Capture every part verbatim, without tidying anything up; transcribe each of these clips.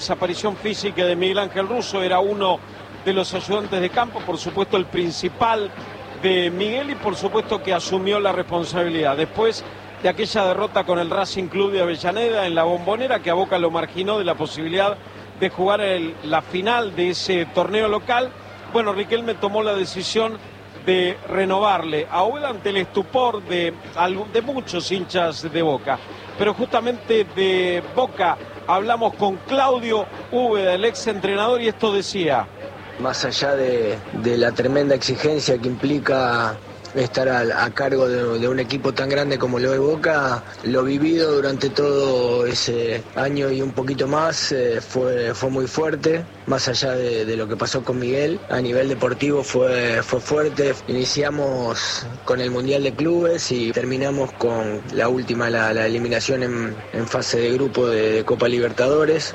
Desaparición física de Miguel Ángel Russo, era uno de los ayudantes de campo, por supuesto el principal de Miguel y por supuesto que asumió la responsabilidad. Después de aquella derrota con el Racing Club de Avellaneda en la Bombonera, que a Boca lo marginó de la posibilidad de jugar el, la final de ese torneo local, bueno, Riquelme tomó la decisión de renovarle a Úbeda ante el estupor de, de muchos hinchas de Boca. Pero justamente de Boca hablamos con Claudio Úbeda, el ex entrenador, y esto decía. Más allá de, de la tremenda exigencia que implica estar a, a cargo de, de un equipo tan grande como lo de Boca, lo vivido durante todo ese año y un poquito más eh, fue, fue muy fuerte, más allá de, de lo que pasó con Miguel. A nivel deportivo fue, fue fuerte. Iniciamos con el Mundial de Clubes y terminamos con la última, la, la eliminación en, en fase de grupo de, de Copa Libertadores.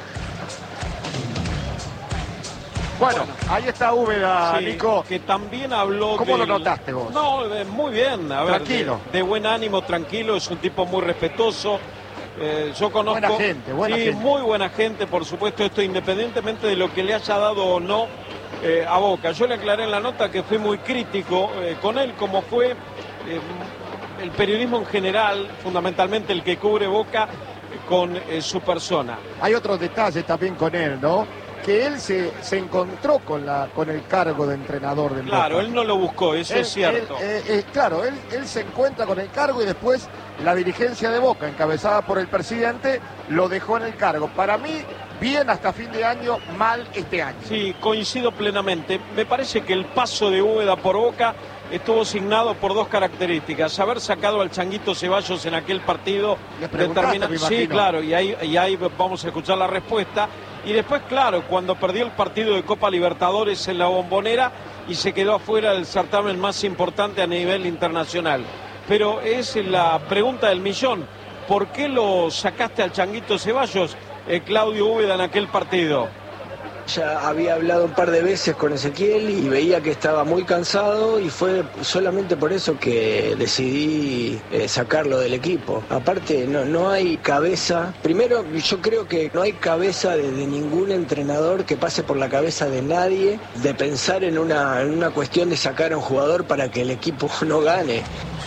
Bueno, ahí está Úbeda, sí, Nico. Que también habló. ¿Cómo del... lo notaste vos? No, muy bien. A ver, tranquilo. De, de buen ánimo, tranquilo. Es un tipo muy respetuoso. Eh, yo conozco. Buena gente, buena sí, gente. Muy buena gente, por supuesto. Esto independientemente de lo que le haya dado o no eh, a Boca. Yo le aclaré en la nota que fui muy crítico eh, con él, como fue eh, el periodismo en general, fundamentalmente el que cubre Boca, con eh, su persona. Hay otros detalles también con él, ¿no? Que él se, se encontró con, la, con el cargo de entrenador del Boca. Claro, él no lo buscó, eso él, es cierto. Él, eh, eh, claro, él, él se encuentra con el cargo y después la dirigencia de Boca, encabezada por el presidente, lo dejó en el cargo. Para mí, bien hasta fin de año, mal este año. Sí, coincido plenamente. Me parece que el paso de Úbeda por Boca estuvo signado por dos características: haber sacado al Changuito Ceballos en aquel partido determinado. Sí, claro, y ahí, y ahí vamos a escuchar la respuesta. Y después, claro, cuando perdió el partido de Copa Libertadores en la Bombonera y se quedó afuera del certamen más importante a nivel internacional. Pero es la pregunta del millón: ¿por qué lo sacaste al Changuito Ceballos, eh, Claudio Úbeda, en aquel partido? Ya había hablado un par de veces con Ezequiel y veía que estaba muy cansado y fue solamente por eso que decidí eh, sacarlo del equipo. Aparte, no, no hay cabeza. Primero, yo creo que no hay cabeza de, de ningún entrenador que pase por la cabeza de nadie de pensar en una, en una cuestión de sacar a un jugador para que el equipo no gane.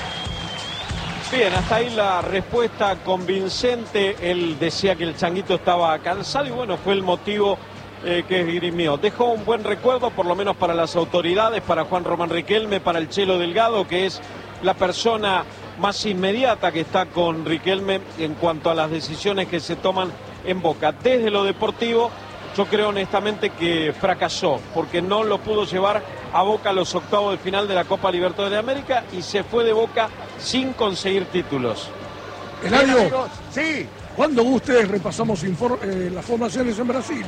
Bien, hasta ahí la respuesta convincente. Él decía que el Changuito estaba cansado y bueno, fue el motivo Eh, que esgrimió. Dejó un buen recuerdo, por lo menos para las autoridades, para Juan Román Riquelme, para el Chelo Delgado, que es la persona más inmediata que está con Riquelme en cuanto a las decisiones que se toman en Boca. Desde lo deportivo, yo creo honestamente que fracasó, porque no lo pudo llevar a Boca a los octavos de final de la Copa Libertadores de América y se fue de Boca sin conseguir títulos. Eladio, sí. ¿Cuándo ustedes repasamos eh, las formaciones en Brasil?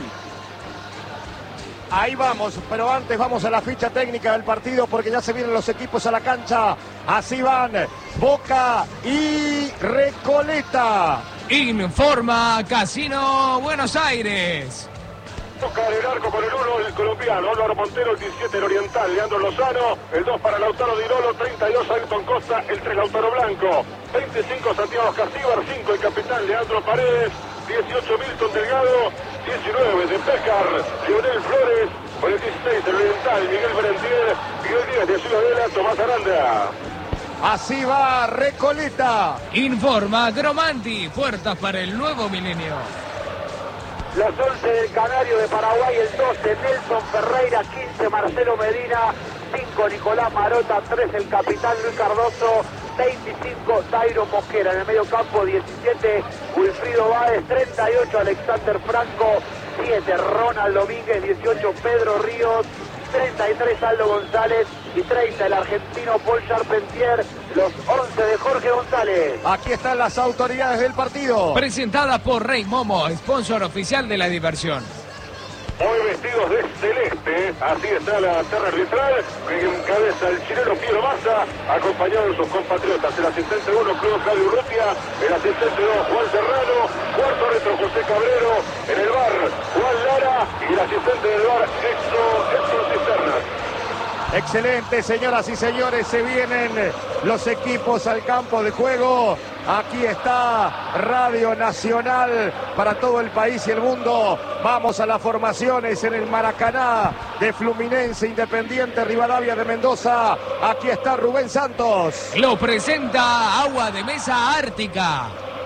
Ahí vamos, pero antes vamos a la ficha técnica del partido porque ya se vienen los equipos a la cancha. Así van Boca y Recoleta. Informa Casino Buenos Aires. Toca el arco con el uno, el colombiano Álvaro Montero, el diecisiete el oriental Leandro Lozano, el dos para Lautaro Di Lolo, treinta y dos Ayrton Costa, el tres Lautaro Blanco, veinticinco Santiago Castíbar, cinco el capitán Leandro Paredes, dieciocho Milton Delgado, diecinueve de Pécar, Leonel Flores, con el dieciséis el oriental Miguel Berentier, Miguel Díaz de Ciudadela, Tomás Aranda. Así va Recoleta. Informa Gromanti, puertas para el nuevo milenio. Los once del Canario de Paraguay, el doce Nelson Ferreira, quince Marcelo Medina, cinco Nicolás Marota, tres el capitán Luis Cardoso, veinticinco Dairo Mosquera. En el medio campo diecisiete Wilfrido Báez, treinta y ocho Alexander Franco, siete Ronald Domínguez, dieciocho Pedro Ríos, treinta y tres Aldo González y treinta el argentino Paul Charpentier, los once de Jorge González. Aquí están las autoridades del partido. Presentada por Rey Momo, sponsor oficial de la diversión. Hoy vestidos de celeste, así está la terna arbitral, que encabeza el chileno Piero Massa, acompañado de sus compatriotas, el asistente uno, Claudio Claudio Urrutia, el asistente dos, Juan Serrano, cuarto retro, José Cabrero, en el bar, Juan Lara, y el asistente del bar, Héctor Cisternas. Excelente, señoras y señores, se vienen los equipos al campo de juego. Aquí está Radio Nacional para todo el país y el mundo. Vamos a las formaciones en el Maracaná de Fluminense, Independiente, Rivadavia de Mendoza. Aquí está Rubén Santos. Lo presenta Agua de Mesa Ártica.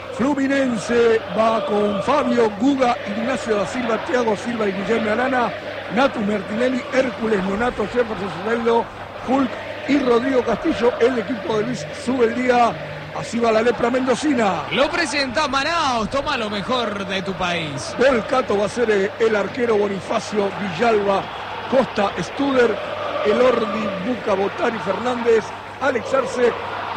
Fluminense va con Fabio, Guga, Ignacio da Silva, Thiago Silva y Guillermo Arana, Natu Martinelli, Hércules, Nonato, Jefferson Soteldo, Hulk y Rodrigo Castillo. El equipo de Luis sube el día. Así va la lepra mendocina. Lo presenta Manaos, toma lo mejor de tu país. Volcato va a ser el arquero, Bonifacio, Villalba, Costa, Studer, Elordi, Buca, Botari, Fernández, Alex Arce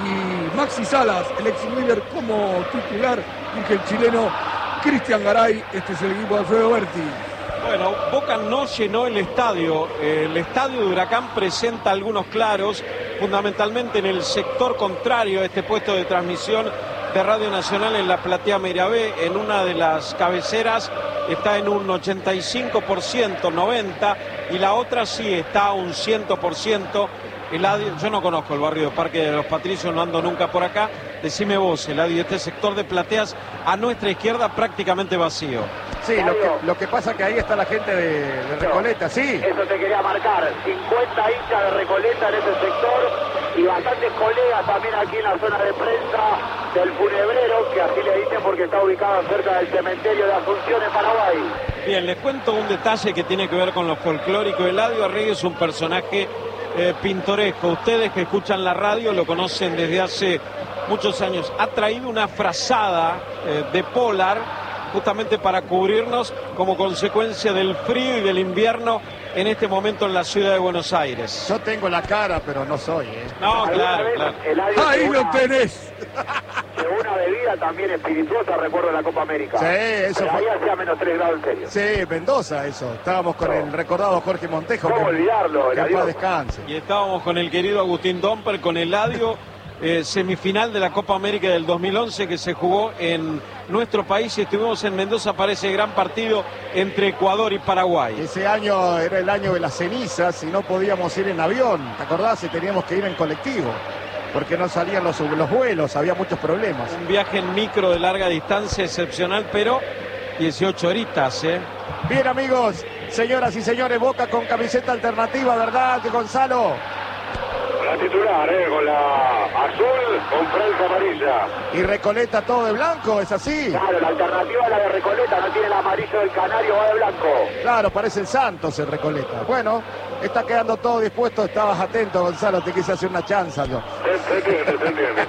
y Maxi Salas, el ex líder como titular, y que el chileno Cristian Garay. Este es el equipo de Alfredo Berti. Bueno, Boca no llenó el estadio. El estadio de Huracán presenta algunos claros, fundamentalmente en el sector contrario a este puesto de transmisión de Radio Nacional en la platea Mirabé. En una de las cabeceras está en un ochenta y cinco por ciento, noventa por ciento, y la otra sí está a un cien por ciento. Eladio, yo no conozco el barrio de Parque de los Patricios, no ando nunca por acá. Decime vos, Eladio, este sector de plateas a nuestra izquierda prácticamente vacío. Sí, lo que, lo que pasa que ahí está la gente de, de Recoleta, sí. Eso te quería marcar, cincuenta hinchas de Recoleta en ese sector y bastantes colegas también aquí en la zona de prensa del Funebrero, que así le dicen porque está ubicado cerca del cementerio de Asunción en Paraguay. Bien, les cuento un detalle que tiene que ver con lo folclórico. Eladio Arregui es un personaje eh, pintoresco. Ustedes que escuchan la radio lo conocen desde hace muchos años. Ha traído una frazada eh, de polar justamente para cubrirnos como consecuencia del frío y del invierno en este momento en la ciudad de Buenos Aires. Yo tengo la cara, pero no soy, ¿eh? No, claro, claro. Ahí lo tenés. De una bebida también espirituosa, recuerdo la Copa América. Sí, eso pero fue. ahí hacía menos tres grados en serio. Sí, Mendoza, eso. Estábamos con el recordado Jorge Montejo. ¿Cómo que, olvidarlo? que en paz descanse. Y estábamos con el querido Agustín Domper, con Eladio, eh, semifinal de la Copa América del dos mil once que se jugó en nuestro país, y estuvimos en Mendoza para ese gran partido entre Ecuador y Paraguay. Ese año era el año de las cenizas y no podíamos ir en avión, ¿te acordás? Y teníamos que ir en colectivo, porque no salían los, los vuelos, había muchos problemas. Un viaje en micro de larga distancia excepcional, pero dieciocho horitas, ¿eh? Bien, amigos, señoras y señores, Boca con camiseta alternativa, ¿verdad, Gonzalo? La titular, eh, con la azul, con franja amarilla. Y Recoleta todo de blanco, ¿es así? Claro, la alternativa es la de Recoleta, no tiene el amarillo del Canario, va de blanco. Claro, parece el Santos el Recoleta. Bueno, está quedando todo dispuesto, estabas atento, Gonzalo, te quise hacer una chanza yo. Se, se entiende, se entiende.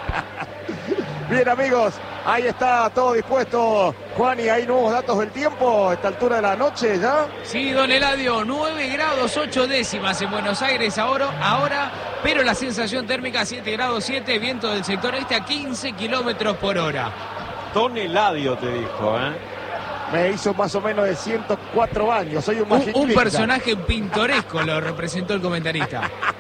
Bien, amigos, ahí está todo dispuesto. Juan, ¿y hay nuevos datos del tiempo a esta altura de la noche ya? Sí, don Eladio, nueve grados ocho décimas en Buenos Aires ahora, ahora, pero la sensación térmica siete grados siete, viento del sector este a quince kilómetros por hora. Don Eladio te dijo, ¿eh? Me hizo más o menos de ciento cuatro años, soy un Un, magiclista. un personaje pintoresco lo representó el comentarista.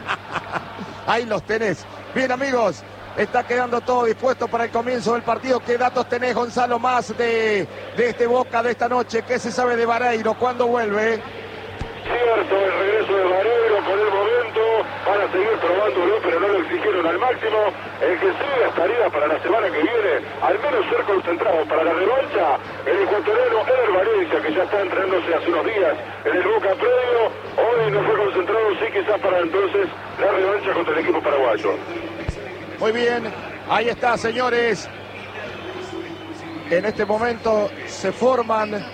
Ahí los tenés. Bien, amigos, está quedando todo dispuesto para el comienzo del partido. ¿Qué datos tenés, Gonzalo, más de, de este Boca de esta noche? ¿Qué se sabe de Vareiro? ¿Cuándo vuelve? Cierto, el regreso de Vareiro con el momento, van a seguir probándolo, pero no lo exigieron al máximo. El que sigue estaría para la semana que viene, al menos ser concentrado para la revancha, el ecuatoriano Ener Valencia, que ya está entrenándose hace unos días en el Boca Previo. Hoy no fue concentrado, sí, quizás para entonces la revancha contra el equipo paraguayo. Muy bien, ahí está, señores. En este momento se forman.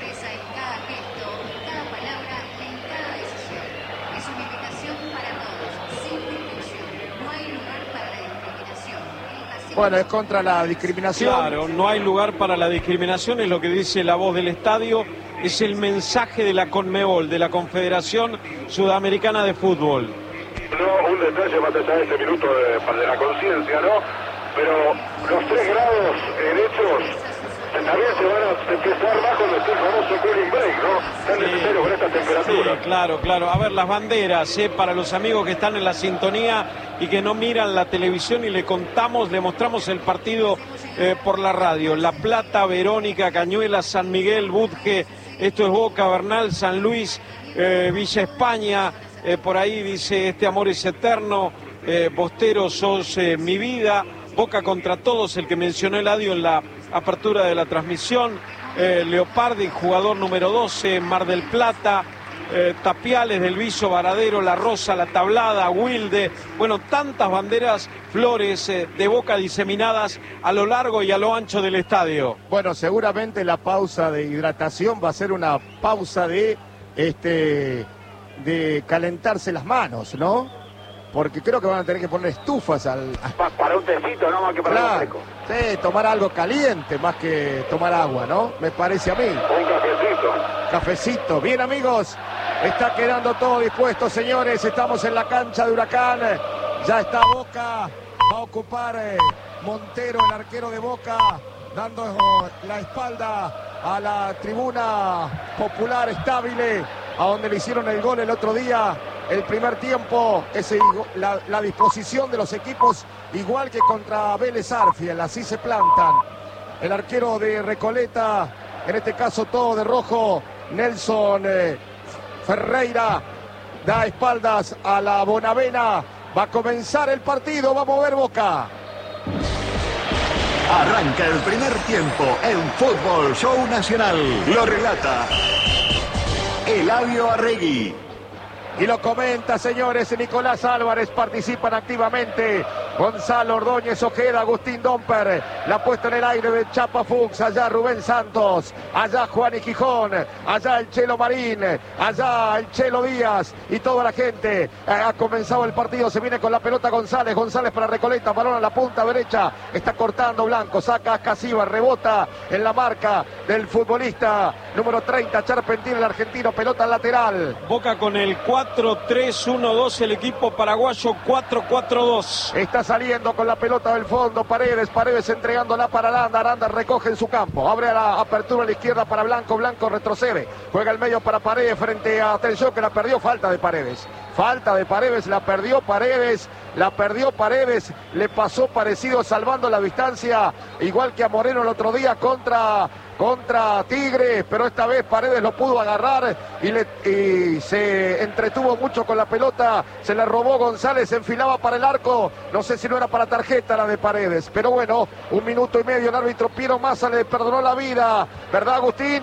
Bueno, es contra la discriminación. Claro, no hay lugar para la discriminación, es lo que dice la voz del estadio, es el mensaje de la CONMEBOL, de la Confederación Sudamericana de Fútbol. No, un detalle más allá de ese minuto de, de la conciencia, ¿no? Pero los tres grados derechos también se van a empezar más con el famoso cooling break, ¿no? Tan necesario con esta temperatura. Sí, claro, claro. A ver, las banderas, ¿eh? Para los amigos que están en la sintonía y que no miran la televisión, y le contamos, le mostramos el partido eh, por la radio. La Plata, Verónica, Cañuelas, San Miguel, Budge, esto es Boca, Bernal, San Luis, eh, Villa España, eh, por ahí dice Este amor es eterno, eh, Bostero, sos eh, mi vida, Boca contra todos, el que mencionó Eladio en la apertura de la transmisión. Eh, Leopardi, jugador número doce, Mar del Plata, eh, Tapiales, Del Viso, Varadero, La Rosa, La Tablada, Wilde. Bueno, tantas banderas, flores eh, de Boca diseminadas a lo largo y a lo ancho del estadio. Bueno, seguramente la pausa de hidratación va a ser una pausa de, este, de calentarse las manos, ¿no? Porque creo que van a tener que poner estufas al... Para un tecito, no más que para claro, un fresco. Sí, tomar algo caliente más que tomar agua, ¿no? Me parece a mí. Un cafecito. Cafecito. Bien, amigos, está quedando todo dispuesto, señores. Estamos en la cancha de Huracán. Ya está Boca. Va a ocupar eh, Montero, el arquero de Boca, dando la espalda a la tribuna popular estable, a donde le hicieron el gol el otro día. El primer tiempo es la, la disposición de los equipos igual que contra Vélez Arfiel, así se plantan. El arquero de Recoleta, en este caso todo de rojo, Nelson eh, Ferreira, da espaldas a la Bonavena. Va a comenzar el partido, va a mover Boca. Arranca el primer tiempo en Fútbol Show Nacional. Lo relata Eladio Arregui. Y lo comenta, señores, Nicolás Álvarez, participan activamente Gonzalo Ordóñez Ojeda, Agustín Domper, la puesta en el aire de Chapa Fuchs, allá Rubén Santos, allá Juan y Gijón, allá el Chelo Marín, allá el Chelo Díaz y toda la gente. Ha comenzado el partido, se viene con la pelota González, González para Recoleta, balón a la punta derecha, está cortando Blanco, saca a Casiva, rebota en la marca del futbolista número treinta, Charpentín, el argentino, pelota lateral. Boca con el cuatro tres uno dos, el equipo paraguayo cuatro cuatro dos. Está saliendo con la pelota del fondo Paredes, Paredes entregándola para Aranda, Aranda recoge en su campo, abre a la apertura a la izquierda para Blanco, Blanco retrocede, juega el medio para Paredes frente a Tello, que la perdió, falta de Paredes, falta de Paredes, la perdió Paredes, la perdió Paredes, le pasó parecido salvando la distancia, igual que a Moreno el otro día contra... contra Tigre, pero esta vez Paredes lo pudo agarrar y, le, y se entretuvo mucho con la pelota, se le robó González, se enfilaba para el arco, no sé si no era para tarjeta la de Paredes, pero bueno, un minuto y medio, el árbitro Piero Massa le perdonó la vida, ¿verdad, Agustín?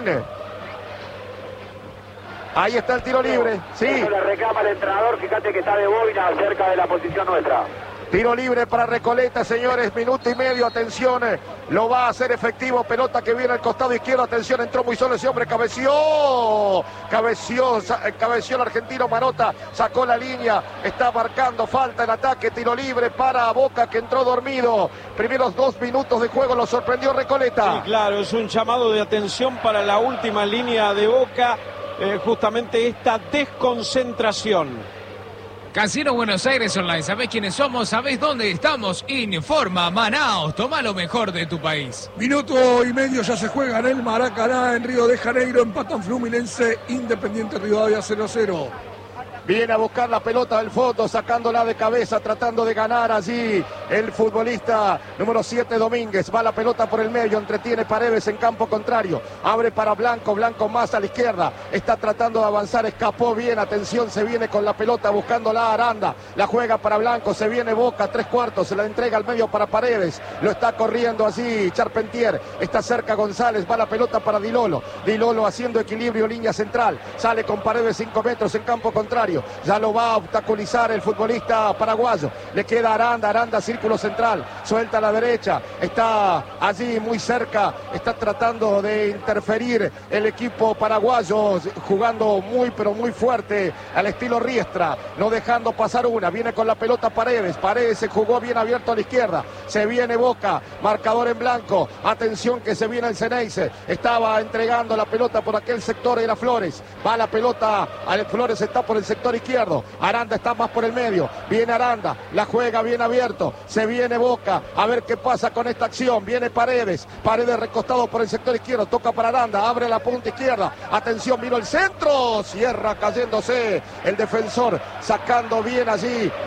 Ahí está el tiro libre, sí. Eso le reclama el entrenador, fíjate que está de boina cerca de la posición nuestra. Tiro libre para Recoleta, señores, minuto y medio, atención, lo va a hacer efectivo, pelota que viene al costado izquierdo, atención, entró muy solo ese hombre, cabeció, cabeció, cabeció el argentino Marota, sacó la línea, está marcando falta en ataque, tiro libre para Boca que entró dormido, primeros dos minutos de juego, lo sorprendió Recoleta. Sí, claro, es un llamado de atención para la última línea de Boca, eh, justamente esta desconcentración. Casino Buenos Aires Online, ¿sabés quiénes somos? ¿Sabés dónde estamos? Informa Manaos, toma lo mejor de tu país. Minuto y medio ya se juega en el Maracaná, en Río de Janeiro, empatan Fluminense, Independiente Rivadavia cero a cero. Viene a buscar la pelota del fondo, sacándola de cabeza, tratando de ganar allí el futbolista número siete, Domínguez. Va la pelota por el medio, entretiene Paredes en campo contrario. Abre para Blanco, Blanco más a la izquierda. Está tratando de avanzar, escapó bien, atención, se viene con la pelota buscándola a Aranda. La juega para Blanco, se viene Boca, tres cuartos, se la entrega al medio para Paredes. Lo está corriendo allí Charpentier. Está cerca González, va la pelota para Dilolo. Dilolo haciendo equilibrio, línea central. Sale con Paredes cinco metros en campo contrario. Ya lo va a obstaculizar el futbolista paraguayo. Le queda Aranda, Aranda círculo central. Suelta a la derecha. Está allí muy cerca. Está tratando de interferir el equipo paraguayo. Jugando muy pero muy fuerte al estilo Riestra. No dejando pasar una. Viene con la pelota Paredes. Paredes se jugó bien abierto a la izquierda. Se viene Boca. Marcador en blanco. Atención que se viene el Ceneice. Estaba entregando la pelota por aquel sector. Era Flores. Va la pelota. Flores está por el sector izquierdo, Aranda está más por el medio, viene Aranda, la juega bien abierto, se viene Boca, a ver qué pasa con esta acción, viene Paredes, Paredes recostado por el sector izquierdo, toca para Aranda, abre la punta izquierda, atención, vino el centro, cierra cayéndose el defensor, sacando bien allí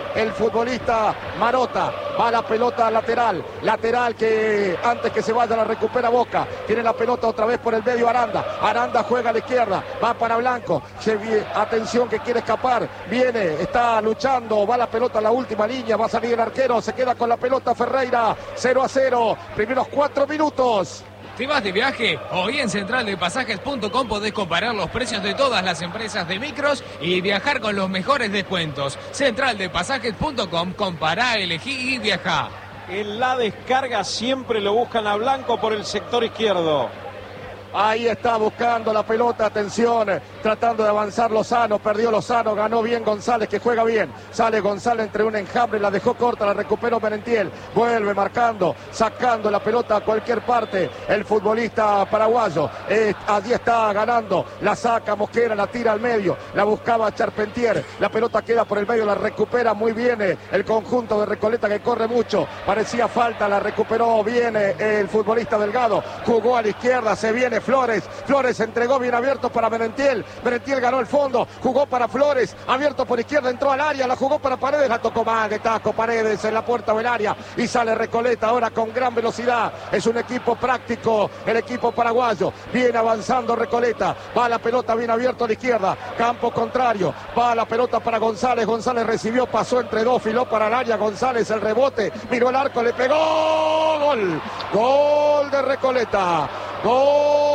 el futbolista Marota. Va la pelota lateral, lateral que antes que se vaya la recupera Boca. Tiene la pelota otra vez por el medio Aranda. Aranda juega a la izquierda, va para Blanco. Se, atención que quiere escapar, viene, está luchando, va la pelota a la última línea, va a salir el arquero, se queda con la pelota Ferreira. cero a cero, primeros cuatro minutos. ¿Te vas de viaje? Hoy en central de pasajes punto com podés comparar los precios de todas las empresas de micros y viajar con los mejores descuentos. central de pasajes punto com, compará, elegí y viajá. En la descarga siempre lo buscan a Blanco por el sector izquierdo. Ahí está buscando la pelota, atención, tratando de avanzar Lozano, perdió Lozano, ganó bien González, que juega bien, sale González entre un enjambre, la dejó corta, la recuperó Merentiel, vuelve marcando, sacando la pelota a cualquier parte, el futbolista paraguayo, eh, allí está ganando, la saca Mosquera, la tira al medio, la buscaba Charpentier, la pelota queda por el medio, la recupera muy bien eh, el conjunto de Recoleta que corre mucho, parecía falta, la recuperó bien eh, el futbolista Delgado, jugó a la izquierda, se viene Flores, Flores entregó bien abierto para Merentiel, Merentiel ganó el fondo, jugó para Flores, abierto por izquierda, entró al área, la jugó para Paredes, la tocó mal de taco Paredes en la puerta del área y sale Recoleta ahora con gran velocidad, es un equipo práctico, el equipo paraguayo, viene avanzando Recoleta, va la pelota bien abierto a la izquierda, campo contrario, va la pelota para González, González recibió, pasó entre dos, filó para el área, González el rebote, miró el arco, le pegó, gol, gol de Recoleta, gol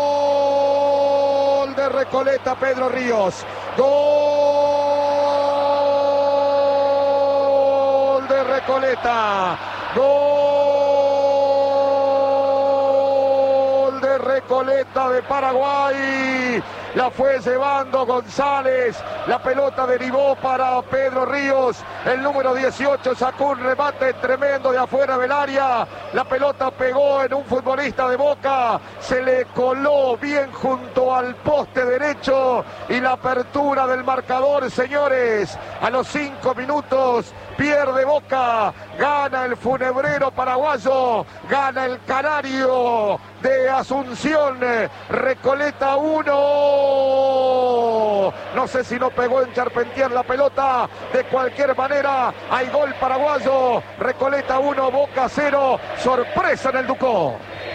de Recoleta, Pedro Ríos, gol de Recoleta, gol de Recoleta de Paraguay, la fue llevando González, la pelota derivó para Pedro Ríos, el número dieciocho sacó un remate tremendo de afuera del área, la pelota pegó en un futbolista de Boca, se le coló bien junto al poste derecho y la apertura del marcador, señores, a los cinco minutos pierde Boca, gana el funebrero paraguayo, gana el canario de Asunción, Recoleta uno, no sé si no pegó en Charpentier la pelota, de cualquier manera hay gol paraguayo, Recoleta uno, Boca cero, sorpresa en el Ducó.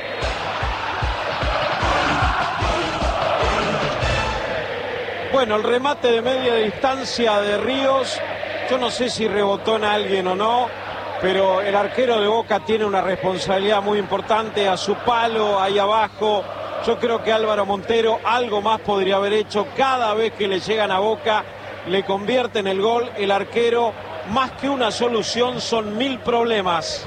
Bueno, el remate de media distancia de Ríos, yo no sé si rebotó en alguien o no, pero el arquero de Boca tiene una responsabilidad muy importante a su palo, ahí abajo. Yo creo que Álvaro Montero algo más podría haber hecho. Cada vez que le llegan a Boca, le convierten el gol. El arquero, más que una solución, son mil problemas.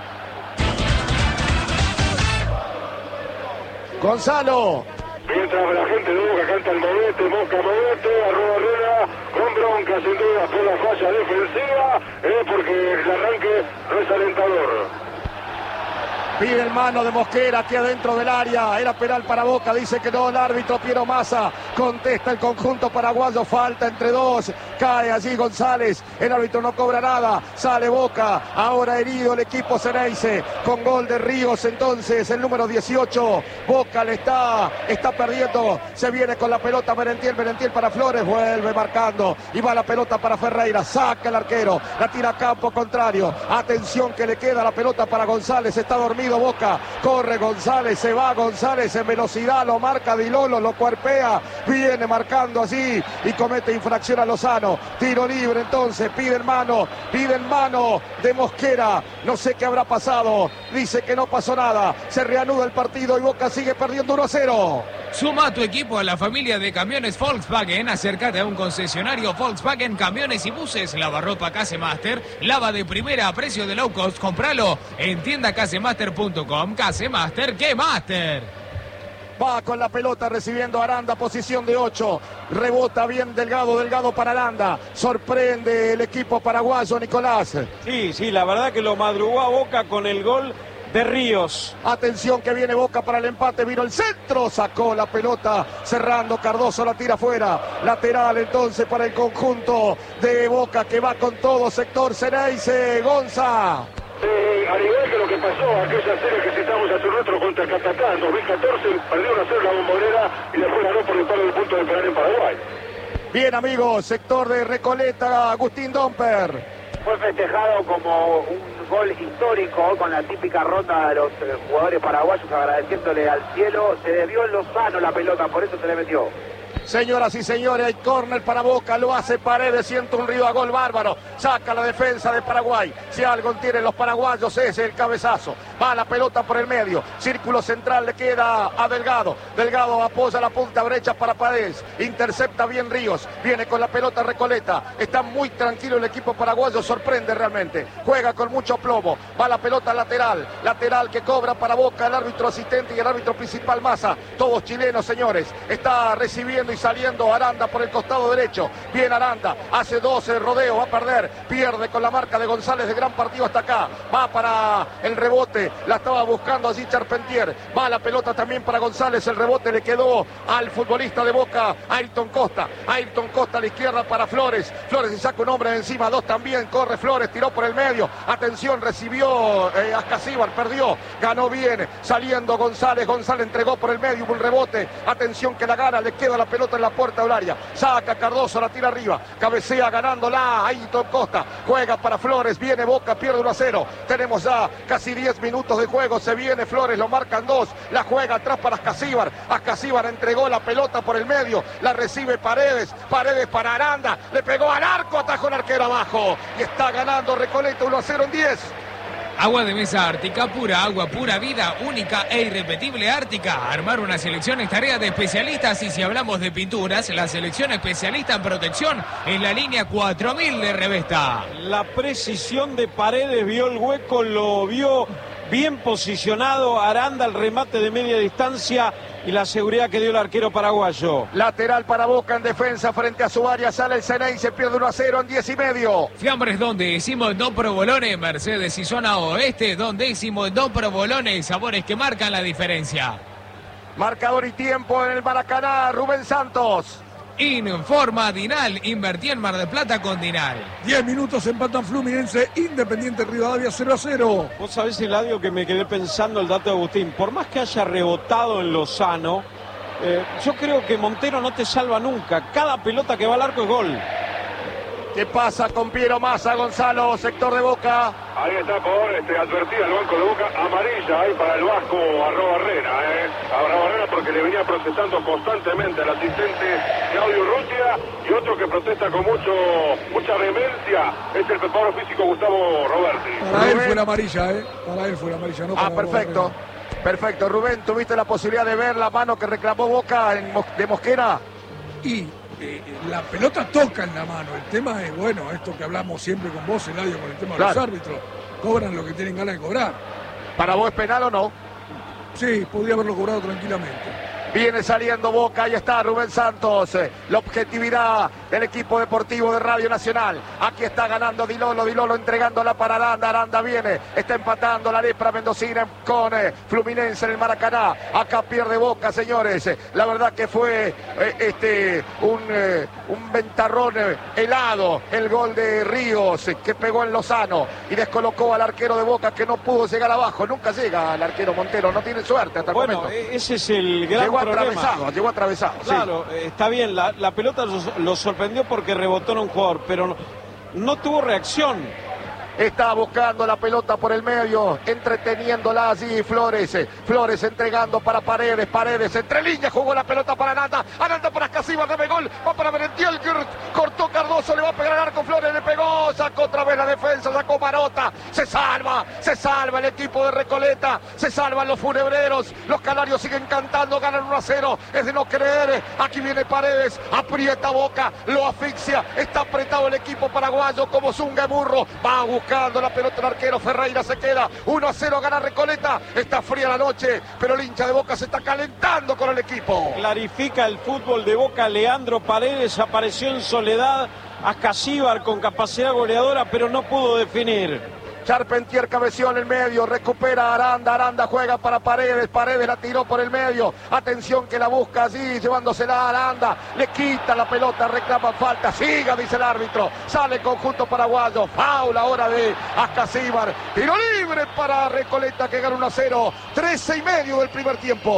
Gonzalo. Mientras la gente de Boca canta el movete, Boca movete, arroba Herrera, con bronca sin duda por la falla defensiva, eh, porque el arranque no es alentador. Pide el mano de Mosquera aquí adentro del área, era penal para Boca, dice que no el árbitro Piero Massa, contesta el conjunto paraguayo, falta entre dos, cae allí González, el árbitro no cobra nada, sale Boca, ahora herido el equipo Ceneice, con gol de Ríos entonces, el número dieciocho, Boca le está, está perdiendo, se viene con la pelota Merentiel, Merentiel para Flores, vuelve marcando, y va la pelota para Ferreira, saca el arquero, la tira a campo contrario, atención que le queda la pelota para González, está dormido Boca, corre González, se va González en velocidad, lo marca Di Lolo, lo cuerpea, viene marcando así y comete infracción a Lozano, tiro libre entonces, piden mano, piden mano de Mosquera, no sé qué habrá pasado, dice que no pasó nada, se reanuda el partido y Boca sigue perdiendo uno a cero. Suma a tu equipo a la familia de camiones Volkswagen, acércate a un concesionario Volkswagen, camiones y buses, lavarropa Casemaster, lava de primera a precio de low cost, compralo en tienda casemaster punto com, Casemaster, ¡qué master! Va con la pelota recibiendo Aranda, posición de ocho, rebota bien Delgado, Delgado para Aranda, sorprende el equipo paraguayo Nicolás. Sí, sí, la verdad que lo madrugó a Boca con el gol de Ríos. Atención que viene Boca para el empate, vino el centro, sacó la pelota, cerrando Cardoso, la tira afuera, lateral entonces para el conjunto de Boca que va con todo, sector Ceneice, Gonza. Eh, al igual que lo que pasó aquella serie que citamos hace un rato contra Catatá en dos mil catorce, perdió una cero la Bombonera y después ganó por el palo del punto de penal en Paraguay. Bien amigos, sector de Recoleta, Agustín Domper. Fue festejado como un gol histórico con la típica ronda de los eh, jugadores paraguayos agradeciéndole al cielo. Se desvió en Lozano la pelota, por eso se le metió. Señoras y señores, hay córner para Boca, lo hace Paredes, siente un río a gol bárbaro, saca la defensa de Paraguay. Si algo tienen los paraguayos es el cabezazo. Va la pelota por el medio, círculo central le queda a Delgado. Delgado apoya la punta derecha para Paredes, intercepta bien Ríos, viene con la pelota Recoleta. Está muy tranquilo el equipo paraguayo, sorprende realmente. Juega con mucho plomo, va la pelota lateral, lateral que cobra para Boca el árbitro asistente y el árbitro principal Massa. Todos chilenos, señores. Está recibiendo y saliendo Aranda por el costado derecho. Bien Aranda, hace doce rodeo, va a perder, pierde con la marca de González, de gran partido hasta acá. Va para el rebote, la estaba buscando allí Charpentier. Va la pelota también para González, el rebote le quedó al futbolista de Boca, Ayrton Costa. Ayrton Costa a la izquierda para Flores. Flores se saca un hombre de encima, dos también, corre Flores, tiró por el medio. Atención, recibió eh, Ascasíbar, perdió, ganó bien, saliendo González. González entregó por el medio, hubo un rebote. Atención que la gana, le queda la pelota en la puerta del área, saca Cardoso, la tira arriba, cabecea ganándola, Ayrton Costa, juega para Flores, viene Boca, pierde uno a cero, tenemos ya casi diez minutos de juego, se viene Flores, lo marcan dos, la juega atrás para Ascasíbar, Ascasíbar entregó la pelota por el medio, la recibe Paredes, Paredes para Aranda, le pegó al arco, atajó el arquero abajo, y está ganando Recoleta uno a cero en diez. Agua de mesa Ártica, pura agua, pura vida, única e irrepetible Ártica. Armar una selección es tarea de especialistas y si hablamos de pinturas, la selección especialista en protección en la línea cuatro mil de Revesta. La precisión de Paredes, vio el hueco, lo vio bien posicionado. Aranda, el remate de media distancia y la seguridad que dio el arquero paraguayo. Lateral para Boca en defensa frente a su área, sale el Ceney, se pierde uno a cero en diez y medio. Fiambres donde hicimos dos provolones, Mercedes y zona oeste, donde hicimos dos provolones, sabores que marcan la diferencia. Marcador y tiempo en el Maracaná, Rubén Santos. Informa Dinal, invertí en Mar del Plata con Dinal. diez minutos empatan Fluminense, Independiente Rivadavia cero a cero. Vos sabés, Eladio, que me quedé pensando el dato de Agustín. Por más que haya rebotado en Lozano, eh, yo creo que Montero no te salva nunca. Cada pelota que va al arco es gol. ¿Qué pasa con Piero Massa, Gonzalo, sector de Boca? Ahí está por este, advertida el banco de Boca, amarilla ahí para el vasco Arroba Barrera, eh. Arroba Barrera porque le venía protestando constantemente al asistente Claudio Urrutia, y otro que protesta con mucho mucha vehemencia es el preparador físico Gustavo Roberti. Para él fue la amarilla, ¿eh? Para él fue la amarilla, no para Ah, perfecto. Barrera. Perfecto. Rubén, ¿tuviste la posibilidad de ver la mano que reclamó Boca en Mos- de Mosquera? Y eh, la pelota toca en la mano. El tema es, bueno, esto que hablamos siempre con vos, Eladio, con el tema Claro. de los árbitros. Cobran lo que tienen ganas de cobrar. ¿Para vos es penal o no? Sí, podría haberlo cobrado tranquilamente. Viene saliendo Boca, ahí está Rubén Santos, eh, la objetividad del equipo deportivo de Radio Nacional. Aquí está ganando Di Lolo, Di Lolo entregándola para Aranda, Aranda viene, está empatando la lepra mendocina con eh, Fluminense en el Maracaná. Acá pierde Boca, señores. Eh, la verdad que fue eh, este un, eh, un ventarrón eh, helado el gol de Ríos eh, que pegó en Lozano y descolocó al arquero de Boca que no pudo llegar abajo. Nunca llega al arquero Montero, no tiene suerte hasta el Bueno, momento. ese es el gran Llegó problema. atravesado, llegó atravesado. sí. Claro, eh, está bien, la, la pelota lo, lo sorprendió porque rebotó en un jugador, pero no, no tuvo reacción. Está buscando la pelota por el medio, entreteniéndola allí Flores. Flores entregando para Paredes. Paredes entre líneas, jugó la pelota para Aranda. Aranda para Ascasíbar, debe gol. Va para Merentiel, cortó Cardoso, le va a pegar al arco. Flores le pegó, sacó otra vez la defensa, sacó Marota. Se salva, se salva el equipo de Recoleta. Se salvan los funebreros. Los canarios siguen cantando, ganan uno a cero. Es de no creer. Aquí viene Paredes, aprieta Boca, lo asfixia. Está apretado el equipo paraguayo como zunga de burro. Va a buscando la pelota el arquero, Ferreira se queda, uno a cero gana Recoleta, está fría la noche, pero el hincha de Boca se está calentando con el equipo. Clarifica el fútbol de Boca, Leandro Paredes apareció en soledad, Ascasíbar con capacidad goleadora, pero no pudo definir. Charpentier cabeció en el medio, recupera Aranda, Aranda juega para Paredes, Paredes la tiró por el medio, atención que la busca allí, llevándosela a Aranda, le quita la pelota, reclama falta, siga, dice el árbitro, sale conjunto paraguayo, faul ahora de Ascasíbar, tiro libre para Recoleta que gana uno a cero, trece y medio del primer tiempo.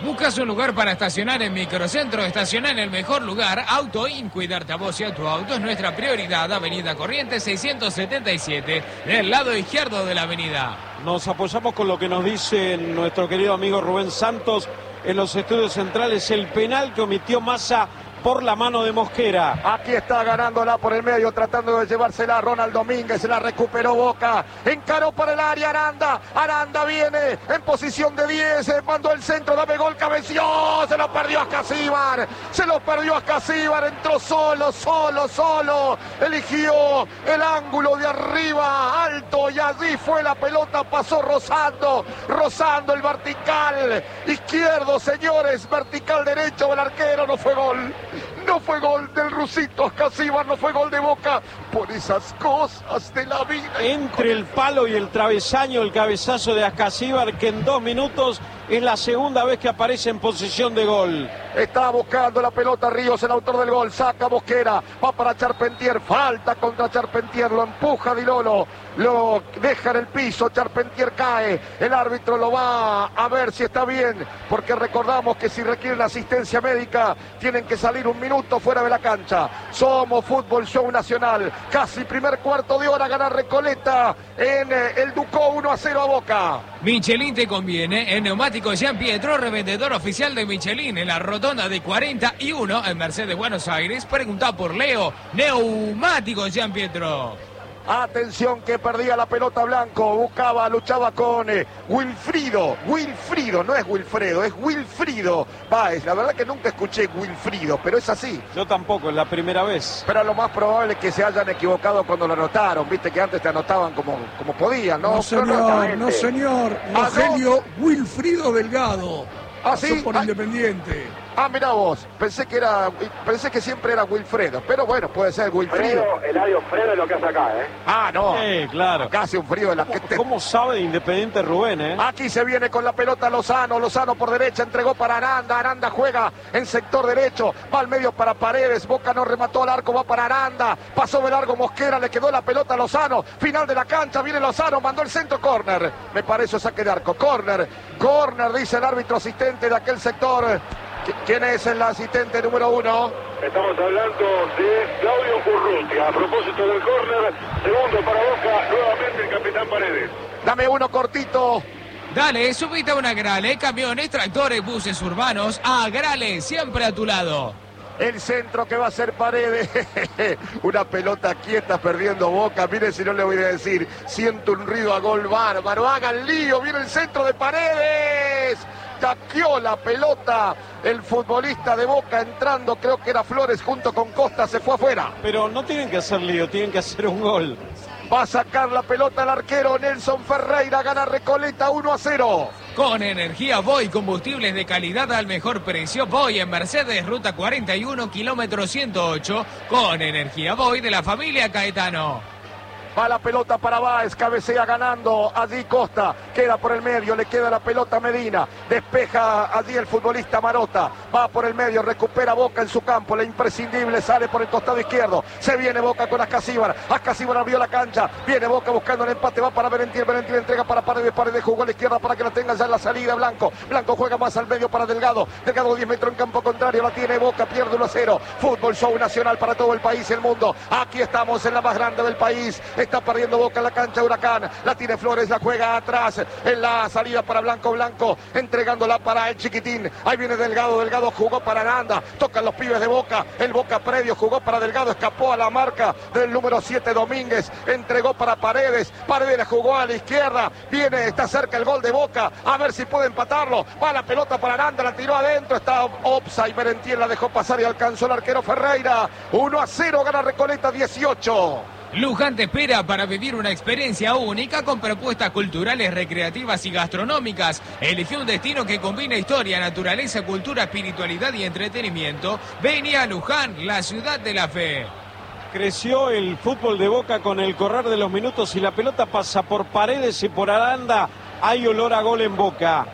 ¿Buscas un lugar para estacionar en Microcentro? Estaciona en el mejor lugar. AutoIn, cuidarte a vos y a tu auto es nuestra prioridad. Avenida Corrientes seiscientos setenta y siete, del lado izquierdo de la avenida. Nos apoyamos con lo que nos dice nuestro querido amigo Rubén Santos en los estudios centrales. El penal que omitió Massa por la mano de Mosquera. Aquí está ganándola por el medio, tratando de llevársela a Ronald Domínguez. Se la recuperó Boca. Encaró para el área Aranda. Aranda viene en posición de diez. Mandó el centro, dame gol, cabeció. Se lo perdió a Casíbar. Se lo perdió a Casíbar. Entró solo, solo, solo. Eligió el ángulo de arriba, alto. Y allí fue la pelota. Pasó rozando. Rozando el vertical izquierdo, señores. Vertical derecho del arquero. No fue gol. No fue gol del rusito Ascasíbar, no fue gol de Boca, por esas cosas de la vida. Entre el palo y el travesaño, el cabezazo de Ascasíbar, que en dos minutos es la segunda vez que aparece en posición de gol. Está buscando la pelota Ríos, el autor del gol, saca Mosquera, va para Charpentier, falta contra Charpentier, lo empuja Di Lolo, lo deja en el piso, Charpentier cae, el árbitro lo va a ver si está bien, porque recordamos que si requieren asistencia médica, tienen que salir un minuto fuera de la cancha. Somos Fútbol Show Nacional, casi primer cuarto de hora, gana Recoleta en el Ducó, uno a cero a Boca. Michelin te conviene, en Neumáticos Jean Pietro, revendedor oficial de Michelin, en la rotonda de cuarenta y uno en Mercedes, Buenos Aires. Pregunta por Leo, Neumáticos Jean Pietro. Atención que perdía la pelota Blanco, buscaba, luchaba con eh, Wilfrido, Wilfrido, no es Wilfredo, es Wilfrido Báez. La verdad que nunca escuché Wilfrido, pero es así. Yo tampoco, es la primera vez. Pero lo más probable es que se hayan equivocado cuando lo anotaron, viste que antes te anotaban como, como podían, ¿no? No señor, no señor, Rogelio Wilfrido Delgado. ¿Ah, sí? Por ah, Independiente. Ah, mirá vos, pensé que era, pensé que siempre era Wilfredo, pero bueno, puede ser Wilfrido. Fredo, Eladio Fredo es lo que hace acá, ¿eh? Ah, no. Sí, claro. Acá hace un frío en la que te... ¿Cómo sabe de Independiente Rubén, eh? Aquí se viene con la pelota Lozano, Lozano por derecha, entregó para Aranda, Aranda juega en sector derecho, va al medio para Paredes, Boca no remató al arco, va para Aranda, pasó de largo Mosquera, le quedó la pelota a Lozano, final de la cancha, viene Lozano, mandó el centro, córner, me parece saque de arco, córner, córner, dice el árbitro asistente de aquel sector. ¿Quién es el asistente número uno? Estamos hablando de Claudio Urrutia. A propósito del córner, segundo para Boca, nuevamente el capitán Paredes. Dame uno cortito. Dale, subite a una Grale, camiones, tractores, buses urbanos, a Grale, siempre a tu lado. El centro que va a ser Paredes. Una pelota quieta perdiendo Boca. Mire si no le voy a decir. Siento un ruido a gol bárbaro. Hagan lío. Viene el centro de Paredes. Taqueó la pelota el futbolista de Boca entrando. Creo que era Flores junto con Costa. Se fue afuera. Pero no tienen que hacer lío. Tienen que hacer un gol. Va a sacar la pelota el arquero Nelson Ferreira. Gana Recoleta uno a cero. Con energía Voy, combustibles de calidad al mejor precio. Voy en Mercedes, ruta cuarenta y uno, kilómetro ciento ocho. Con energía Voy de la familia Caetano. Va la pelota para Báez, cabecea ganando allí Costa, queda por el medio, le queda la pelota a Medina, despeja allí el futbolista Marota, va por el medio, recupera Boca en su campo, la imprescindible sale por el costado izquierdo, se viene Boca con Ascasíbar, Ascasíbar abrió la cancha, viene Boca buscando el empate, va para Berentier, Berentier entrega para Paredes, Paredes jugó a la izquierda para que la tenga ya en la salida Blanco, Blanco juega más al medio para Delgado, Delgado diez metros en campo contrario, la tiene Boca, pierde uno a cero, Fútbol Show Nacional para todo el país y el mundo, aquí estamos en la más grande del país. Está perdiendo Boca en la cancha Huracán. La tiene Flores, la juega atrás. En la salida para Blanco, Blanco. Entregándola para el chiquitín. Ahí viene Delgado. Delgado jugó para Aranda. Tocan los pibes de Boca. El Boca previo jugó para Delgado. Escapó a la marca del número siete Domínguez. Entregó para Paredes. Paredes jugó a la izquierda. Viene, está cerca el gol de Boca. A ver si puede empatarlo. Va la pelota para Aranda. La tiró adentro. Está offside. Berentier la dejó pasar y alcanzó el arquero Ferreira. uno a cero. Gana Recoleta dieciocho. Luján te espera para vivir una experiencia única con propuestas culturales, recreativas y gastronómicas. Elige un destino que combina historia, naturaleza, cultura, espiritualidad y entretenimiento. Vení a Luján, la ciudad de la fe. Creció el fútbol de Boca con el correr de los minutos y la pelota pasa por Paredes y por Aranda. Hay olor a gol en Boca.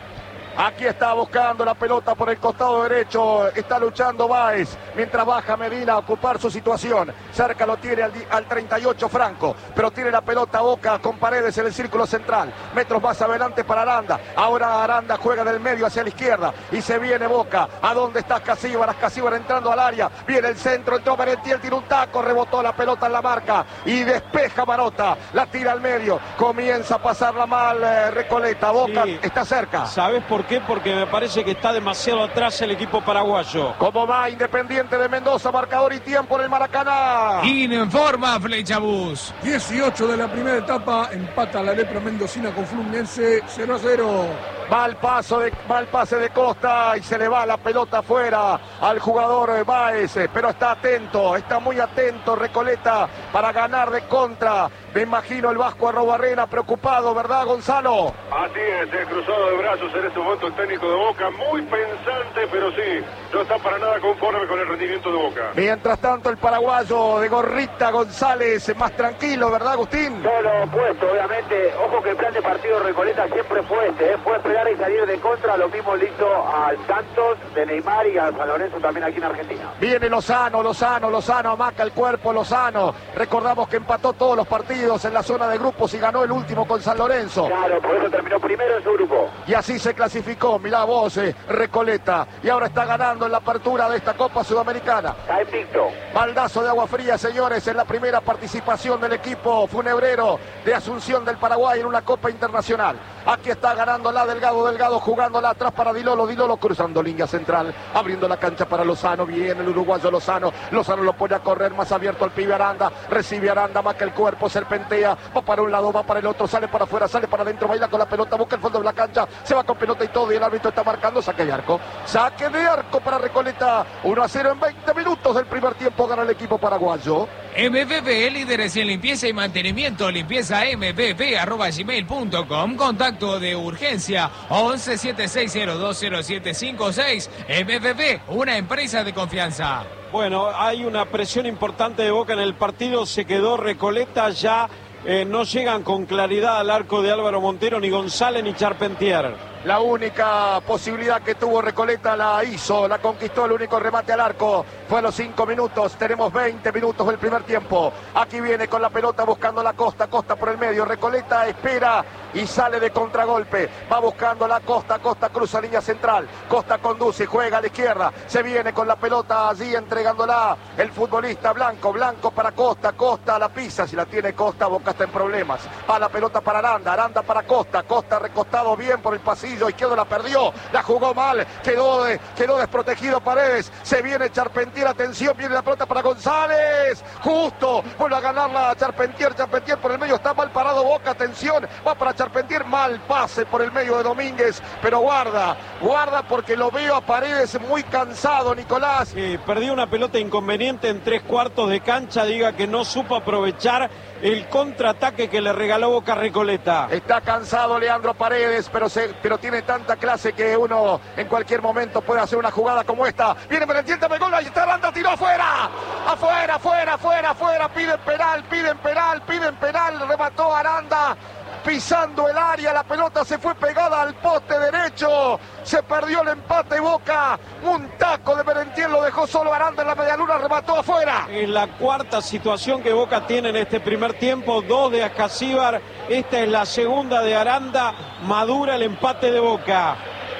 Aquí está buscando la pelota por el costado derecho. Está luchando Báez. Mientras baja Medina a ocupar su situación. Cerca lo tiene al, al treinta y ocho Franco. Pero tiene la pelota Boca con Paredes en el círculo central. Metros más adelante para Aranda. Ahora Aranda juega del medio hacia la izquierda. Y se viene Boca. ¿A dónde está Casíbar? Casíbar entrando al área. Viene el centro. Entró Merentiel. Tiene un taco. Rebotó la pelota en la marca. Y despeja Marota. La tira al medio. Comienza a pasarla mal eh, Recoleta. Boca sí. Está cerca. ¿Sabes por qué? Porque me parece que está demasiado atrás el equipo paraguayo. Como va Independiente de Mendoza, marcador y tiempo en el Maracaná. Informa Flechabús. dieciocho de la primera etapa, empata la lepra mendocina con Fluminense cero a cero. Va el, paso de, va el pase de Costa y se le va la pelota afuera al jugador Báez, pero está atento, está muy atento Recoleta para ganar de contra. Me imagino el Vasco Arrobarrena preocupado, ¿verdad, Gonzalo? Así es, eh, cruzado de brazos en este momento el técnico de Boca, muy pensante, pero sí, no está para nada conforme con el rendimiento de Boca. Mientras tanto el paraguayo de gorrita González, más tranquilo, ¿verdad, Agustín? Todo lo opuesto, obviamente. Ojo que el plan de partido de Recoleta siempre fue este, ¿eh? Fue esperar y salir de contra. Lo mismo le hizo al Santos de Neymar y a San Lorenzo también aquí en Argentina. Viene Lozano, Lozano, Lozano, amaca el cuerpo Lozano. Recordamos que empató todos los partidos en la zona de grupos y ganó el último con San Lorenzo. Claro, por eso terminó primero en su grupo. Y así se clasificó, mirá vos, eh, Recoleta. Y ahora está ganando en la apertura de esta Copa Sudamericana. Está invicto. Baldazo de agua fría, señores, en la primera participación del equipo funebrero de Asunción del Paraguay en una Copa Internacional. Aquí está ganando la Delgado, Delgado jugándola atrás para Dilolo, Dilolo cruzando línea central, abriendo la cancha para Lozano, viene el uruguayo Lozano, Lozano lo pone a correr más abierto al pibe Aranda, recibe Aranda, marca el cuerpo, serpentea, va para un lado, va para el otro, sale para afuera, sale para adentro, baila con la pelota, busca el fondo de la cancha, se va con pelota y todo y el árbitro está marcando saque de arco, saque de arco para Recoleta, uno a cero en veinte minutos del primer tiempo gana el equipo paraguayo. M V P, líderes en limpieza y mantenimiento, limpieza m v p arroba gmail punto com, contacto de urgencia once siete seis cero dos cero siete cinco seis. M V P, una empresa de confianza. Bueno, hay una presión importante de Boca en el partido, se quedó Recoleta, ya eh, no llegan con claridad al arco de Álvaro Montero, ni González ni Charpentier. La única posibilidad que tuvo Recoleta la hizo, la conquistó, el único remate al arco fue a los cinco minutos, tenemos veinte minutos del primer tiempo. Aquí viene con la pelota buscando la Costa, Costa por el medio, Recoleta espera y sale de contragolpe, va buscando la Costa, Costa cruza línea central, Costa conduce, juega a la izquierda, se viene con la pelota allí entregándola el futbolista Blanco, Blanco para Costa, Costa la pisa, si la tiene Costa, Boca está en problemas, va la pelota para Aranda, Aranda para Costa, Costa recostado bien por el pasillo izquierdo, la perdió, la jugó mal, quedó, de, quedó desprotegido Paredes, se viene Charpentier, atención, viene la pelota para González, justo, vuelve a ganarla Charpentier, Charpentier por el medio, está mal parado Boca, atención, va para Charpentier, mal pase por el medio de Domínguez, pero guarda, guarda porque lo veo a Paredes muy cansado, Nicolás. Eh, perdió una pelota inconveniente en tres cuartos de cancha, diga que no supo aprovechar el contraataque que le regaló Boca a Recoleta. Está cansado Leandro Paredes, pero, se, pero tiene tanta clase que uno en cualquier momento puede hacer una jugada como esta. Viene Merentiel, me gol, ahí está Aranda, tiró afuera, afuera, afuera, afuera, afuera, piden penal, piden penal, piden penal, remató Aranda. Pisando el área, la pelota se fue pegada al poste derecho, se perdió el empate y Boca, un taco de Merentiel lo dejó solo Aranda en la medialuna, remató afuera. Es la cuarta situación que Boca tiene en este primer tiempo, dos de Ascasíbar, esta es la segunda de Aranda, madura el empate de Boca.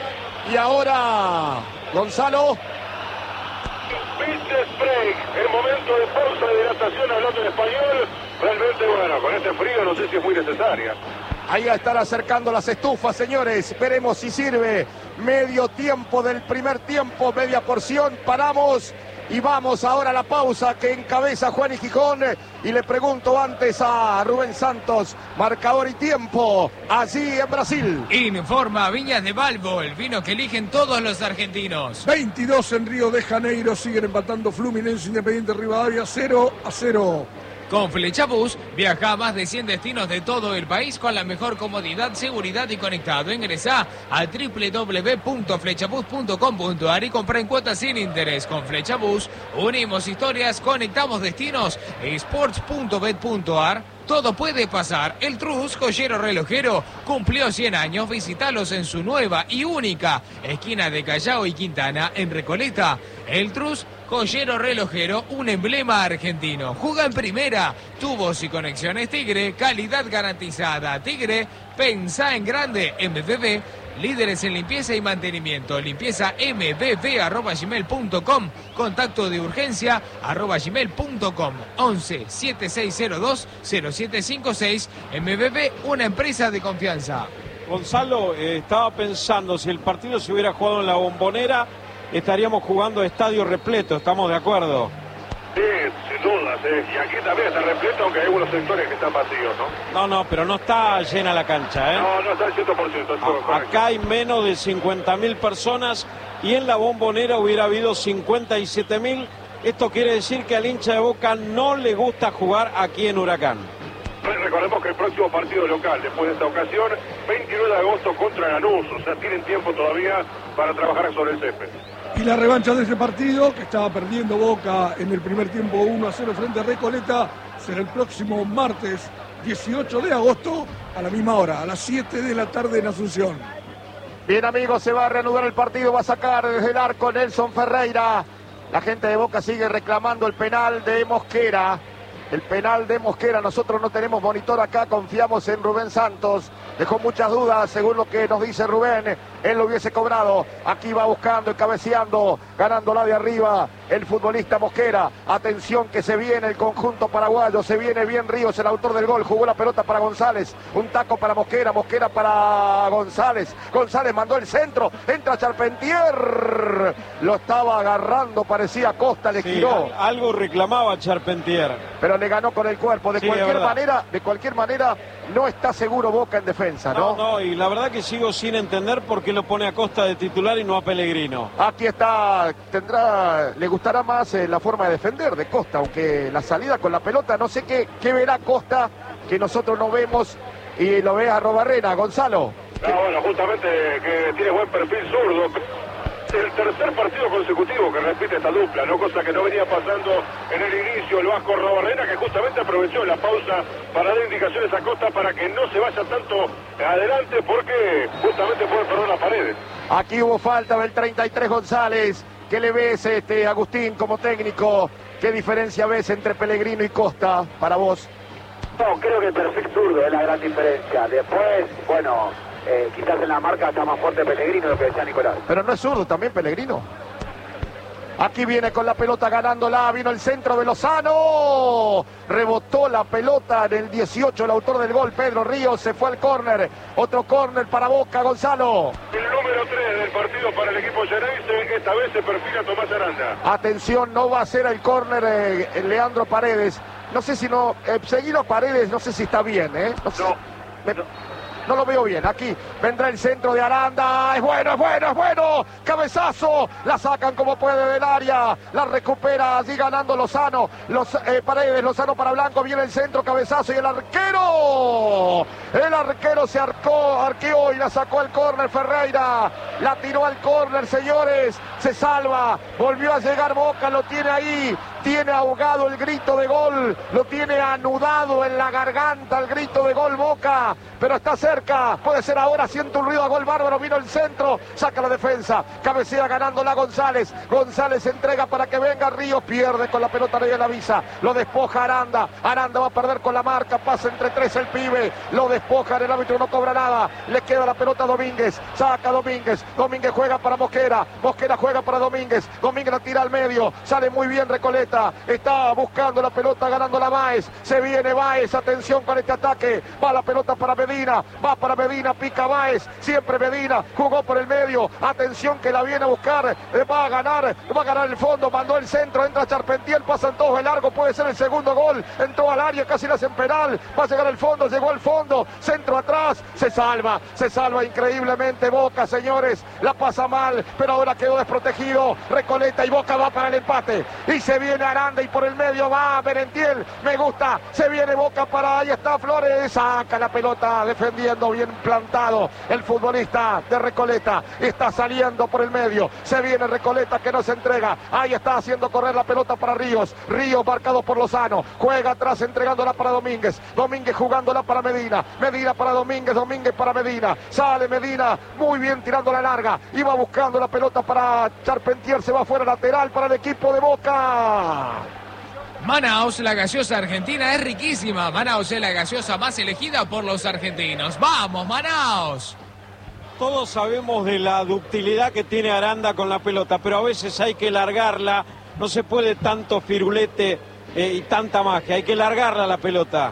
Y ahora, Gonzalo. Business break, el momento de pausa de hidratación hablando en español, realmente bueno, con este frío no sé si es muy necesaria. Ahí a estar acercando las estufas, señores, veremos si sirve. Medio tiempo del primer tiempo, media porción, paramos y vamos ahora a la pausa que encabeza Juan y Gijón. Y le pregunto antes a Rubén Santos, marcador y tiempo, allí en Brasil. Informa Viñas de Balbo, el vino que eligen todos los argentinos. veintidós en Río de Janeiro, siguen empatando Fluminense Independiente Rivadavia cero a cero. Con Flechabús, viaja a más de cien destinos de todo el país con la mejor comodidad, seguridad y conectado. Ingresa a doble u doble u doble u punto flechabús punto com punto a r y compra en cuotas sin interés. Con Flechabús, unimos historias, conectamos destinos. sports punto bet punto a r, todo puede pasar. El Trus, joyero relojero, cumplió cien años. Visítalos en su nueva y única esquina de Callao y Quintana, en Recoleta. El Trus, joyero relojero, un emblema argentino. Juega en primera, tubos y conexiones Tigre, calidad garantizada. Tigre, pensá en grande. M B B, líderes en limpieza y mantenimiento. Limpieza m b b arroba gmail punto com. Contacto de urgencia arroba gmail punto com. once, setenta y seis cero dos, cero siete cinco seis. M B B, una empresa de confianza. Gonzalo, eh, estaba pensando, si el partido se hubiera jugado en la Bombonera, estaríamos jugando a estadio repleto, ¿estamos de acuerdo? Sí, sin dudas, ¿eh? Y aquí también está repleto, aunque hay algunos sectores que están vacíos, ¿no? No, no, pero no está llena la cancha, ¿eh? No, no está al cien por ciento. A, acá hay menos de cincuenta mil personas y en la Bombonera hubiera habido cincuenta y siete mil. Esto quiere decir que al hincha de Boca no le gusta jugar aquí en Huracán. Recordemos que el próximo partido local, después de esta ocasión, veintinueve de agosto contra Lanús, o sea, tienen tiempo todavía para trabajar sobre el césped. Y la revancha de ese partido, que estaba perdiendo Boca en el primer tiempo uno a cero frente a Recoleta, será el próximo martes dieciocho de agosto a la misma hora, a las siete de la tarde en Asunción. Bien, amigos, se va a reanudar el partido, va a sacar desde el arco Nelson Ferreira. La gente de Boca sigue reclamando el penal de Mosquera. El penal de Mosquera, nosotros no tenemos monitor acá, confiamos en Rubén Santos. Dejó muchas dudas, según lo que nos dice Rubén, él lo hubiese cobrado. Aquí va buscando y cabeceando, ganándola de arriba el futbolista Mosquera. Atención que se viene el conjunto paraguayo, se viene bien Ríos, el autor del gol. Jugó la pelota para González, un taco para Mosquera, Mosquera para González. González mandó el centro, entra Charpentier. Lo estaba agarrando, parecía Costa, le Sí, giró. algo reclamaba Charpentier. Pero le ganó con el cuerpo. De Sí, cualquier es verdad. manera, de cualquier manera, no está seguro Boca en defensa, ¿no? No, no, y la verdad que sigo sin entender por qué lo pone a Costa de titular y no a Pellegrino. Aquí está, tendrá, le gustará más eh, la forma de defender de Costa, aunque la salida con la pelota, no sé qué, qué verá Costa, que nosotros no vemos, y lo ve a Robarrena, Gonzalo. Ah, bueno, justamente que tiene buen perfil zurdo. El tercer partido consecutivo que repite esta dupla, ¿no? Cosa que no venía pasando en el inicio el Vasco Robarrena, que justamente aprovechó la pausa para dar indicaciones a Costa para que no se vaya tanto adelante, porque justamente puede perder las paredes. Aquí hubo falta del treinta y tres González. ¿Qué le ves, este, Agustín, como técnico? ¿Qué diferencia ves entre Pellegrino y Costa para vos? No, creo que el perfil zurdo es la gran diferencia. Después, bueno, eh, quizás en la marca está más fuerte Pellegrino, lo que decía Nicolás. Pero no es zurdo también Pellegrino. Aquí viene con la pelota ganándola, vino el centro de Lozano, rebotó la pelota en el dieciocho, el autor del gol, Pedro Ríos, se fue al córner, otro córner para Boca, Gonzalo. El número tres del partido para el equipo Geneise, esta vez se perfila Tomás Aranda. Atención, no va a ser el córner eh, Leandro Paredes, no sé si no, eh, seguido Paredes, no sé si está bien, ¿eh? No, sé. No. Me- No lo veo bien. Aquí vendrá el centro de Aranda. Es bueno, es bueno, es bueno. Cabezazo. La sacan como puede del área. La recupera allí ganando Lozano. Los, eh, Paredes, Lozano para Blanco. Viene el centro, cabezazo. Y el arquero. El arquero se arcó, arqueó y la sacó al córner Ferreira. La tiró al córner, señores. Se salva. Volvió a llegar Boca. Lo tiene ahí. Tiene ahogado el grito de gol. Lo tiene anudado en la garganta el grito de gol Boca. Pero está cerca. Puede ser ahora. Siente un ruido a gol bárbaro. Vino el centro. Saca la defensa. Cabecea ganándola González. González entrega para que venga Ríos. Pierde con la pelota de la visa. Lo despoja Aranda. Aranda va a perder con la marca. Pasa entre tres el pibe. Lo despoja. El árbitro no cobra nada. Le queda la pelota a Domínguez. Saca Domínguez. Domínguez juega para Mosquera. Mosquera juega para Domínguez. Domínguez la tira al medio. Sale muy bien Recoleta. Está buscando la pelota, ganando la Báez. Se viene Báez, atención con este ataque. Va la pelota para Medina, va para Medina, pica Báez. Siempre Medina, jugó por el medio. Atención que la viene a buscar. Va a ganar, va a ganar el fondo. Mandó el centro, entra Charpentier, pasan todos de largo. Puede ser el segundo gol. Entró al área, casi le hacen penal. Va a llegar el fondo, llegó al fondo. Centro atrás, se salva, se salva increíblemente Boca, señores. La pasa mal, pero ahora quedó desprotegido. Recoleta y Boca va para el empate. Y se viene Aranda y por el medio va Merentiel, me gusta, se viene Boca para, ahí está Flores, saca la pelota defendiendo saliendo bien plantado el futbolista de Recoleta. Está saliendo por el medio. Se viene Recoleta que no se entrega. Ahí está haciendo correr la pelota para Ríos. Ríos marcado por Lozano. Juega atrás entregándola para Domínguez. Domínguez jugándola para Medina. Medina para Domínguez. Domínguez para Medina. Sale Medina. Muy bien tirando la larga. Iba buscando la pelota para Charpentier. Se va fuera lateral para el equipo de Boca. Manaos, la gaseosa argentina es riquísima. Manaos es la gaseosa más elegida por los argentinos. ¡Vamos, Manaos! Todos sabemos de la ductilidad que tiene Aranda con la pelota, pero a veces hay que largarla. No se puede tanto firulete eh, y tanta magia. Hay que largarla la pelota.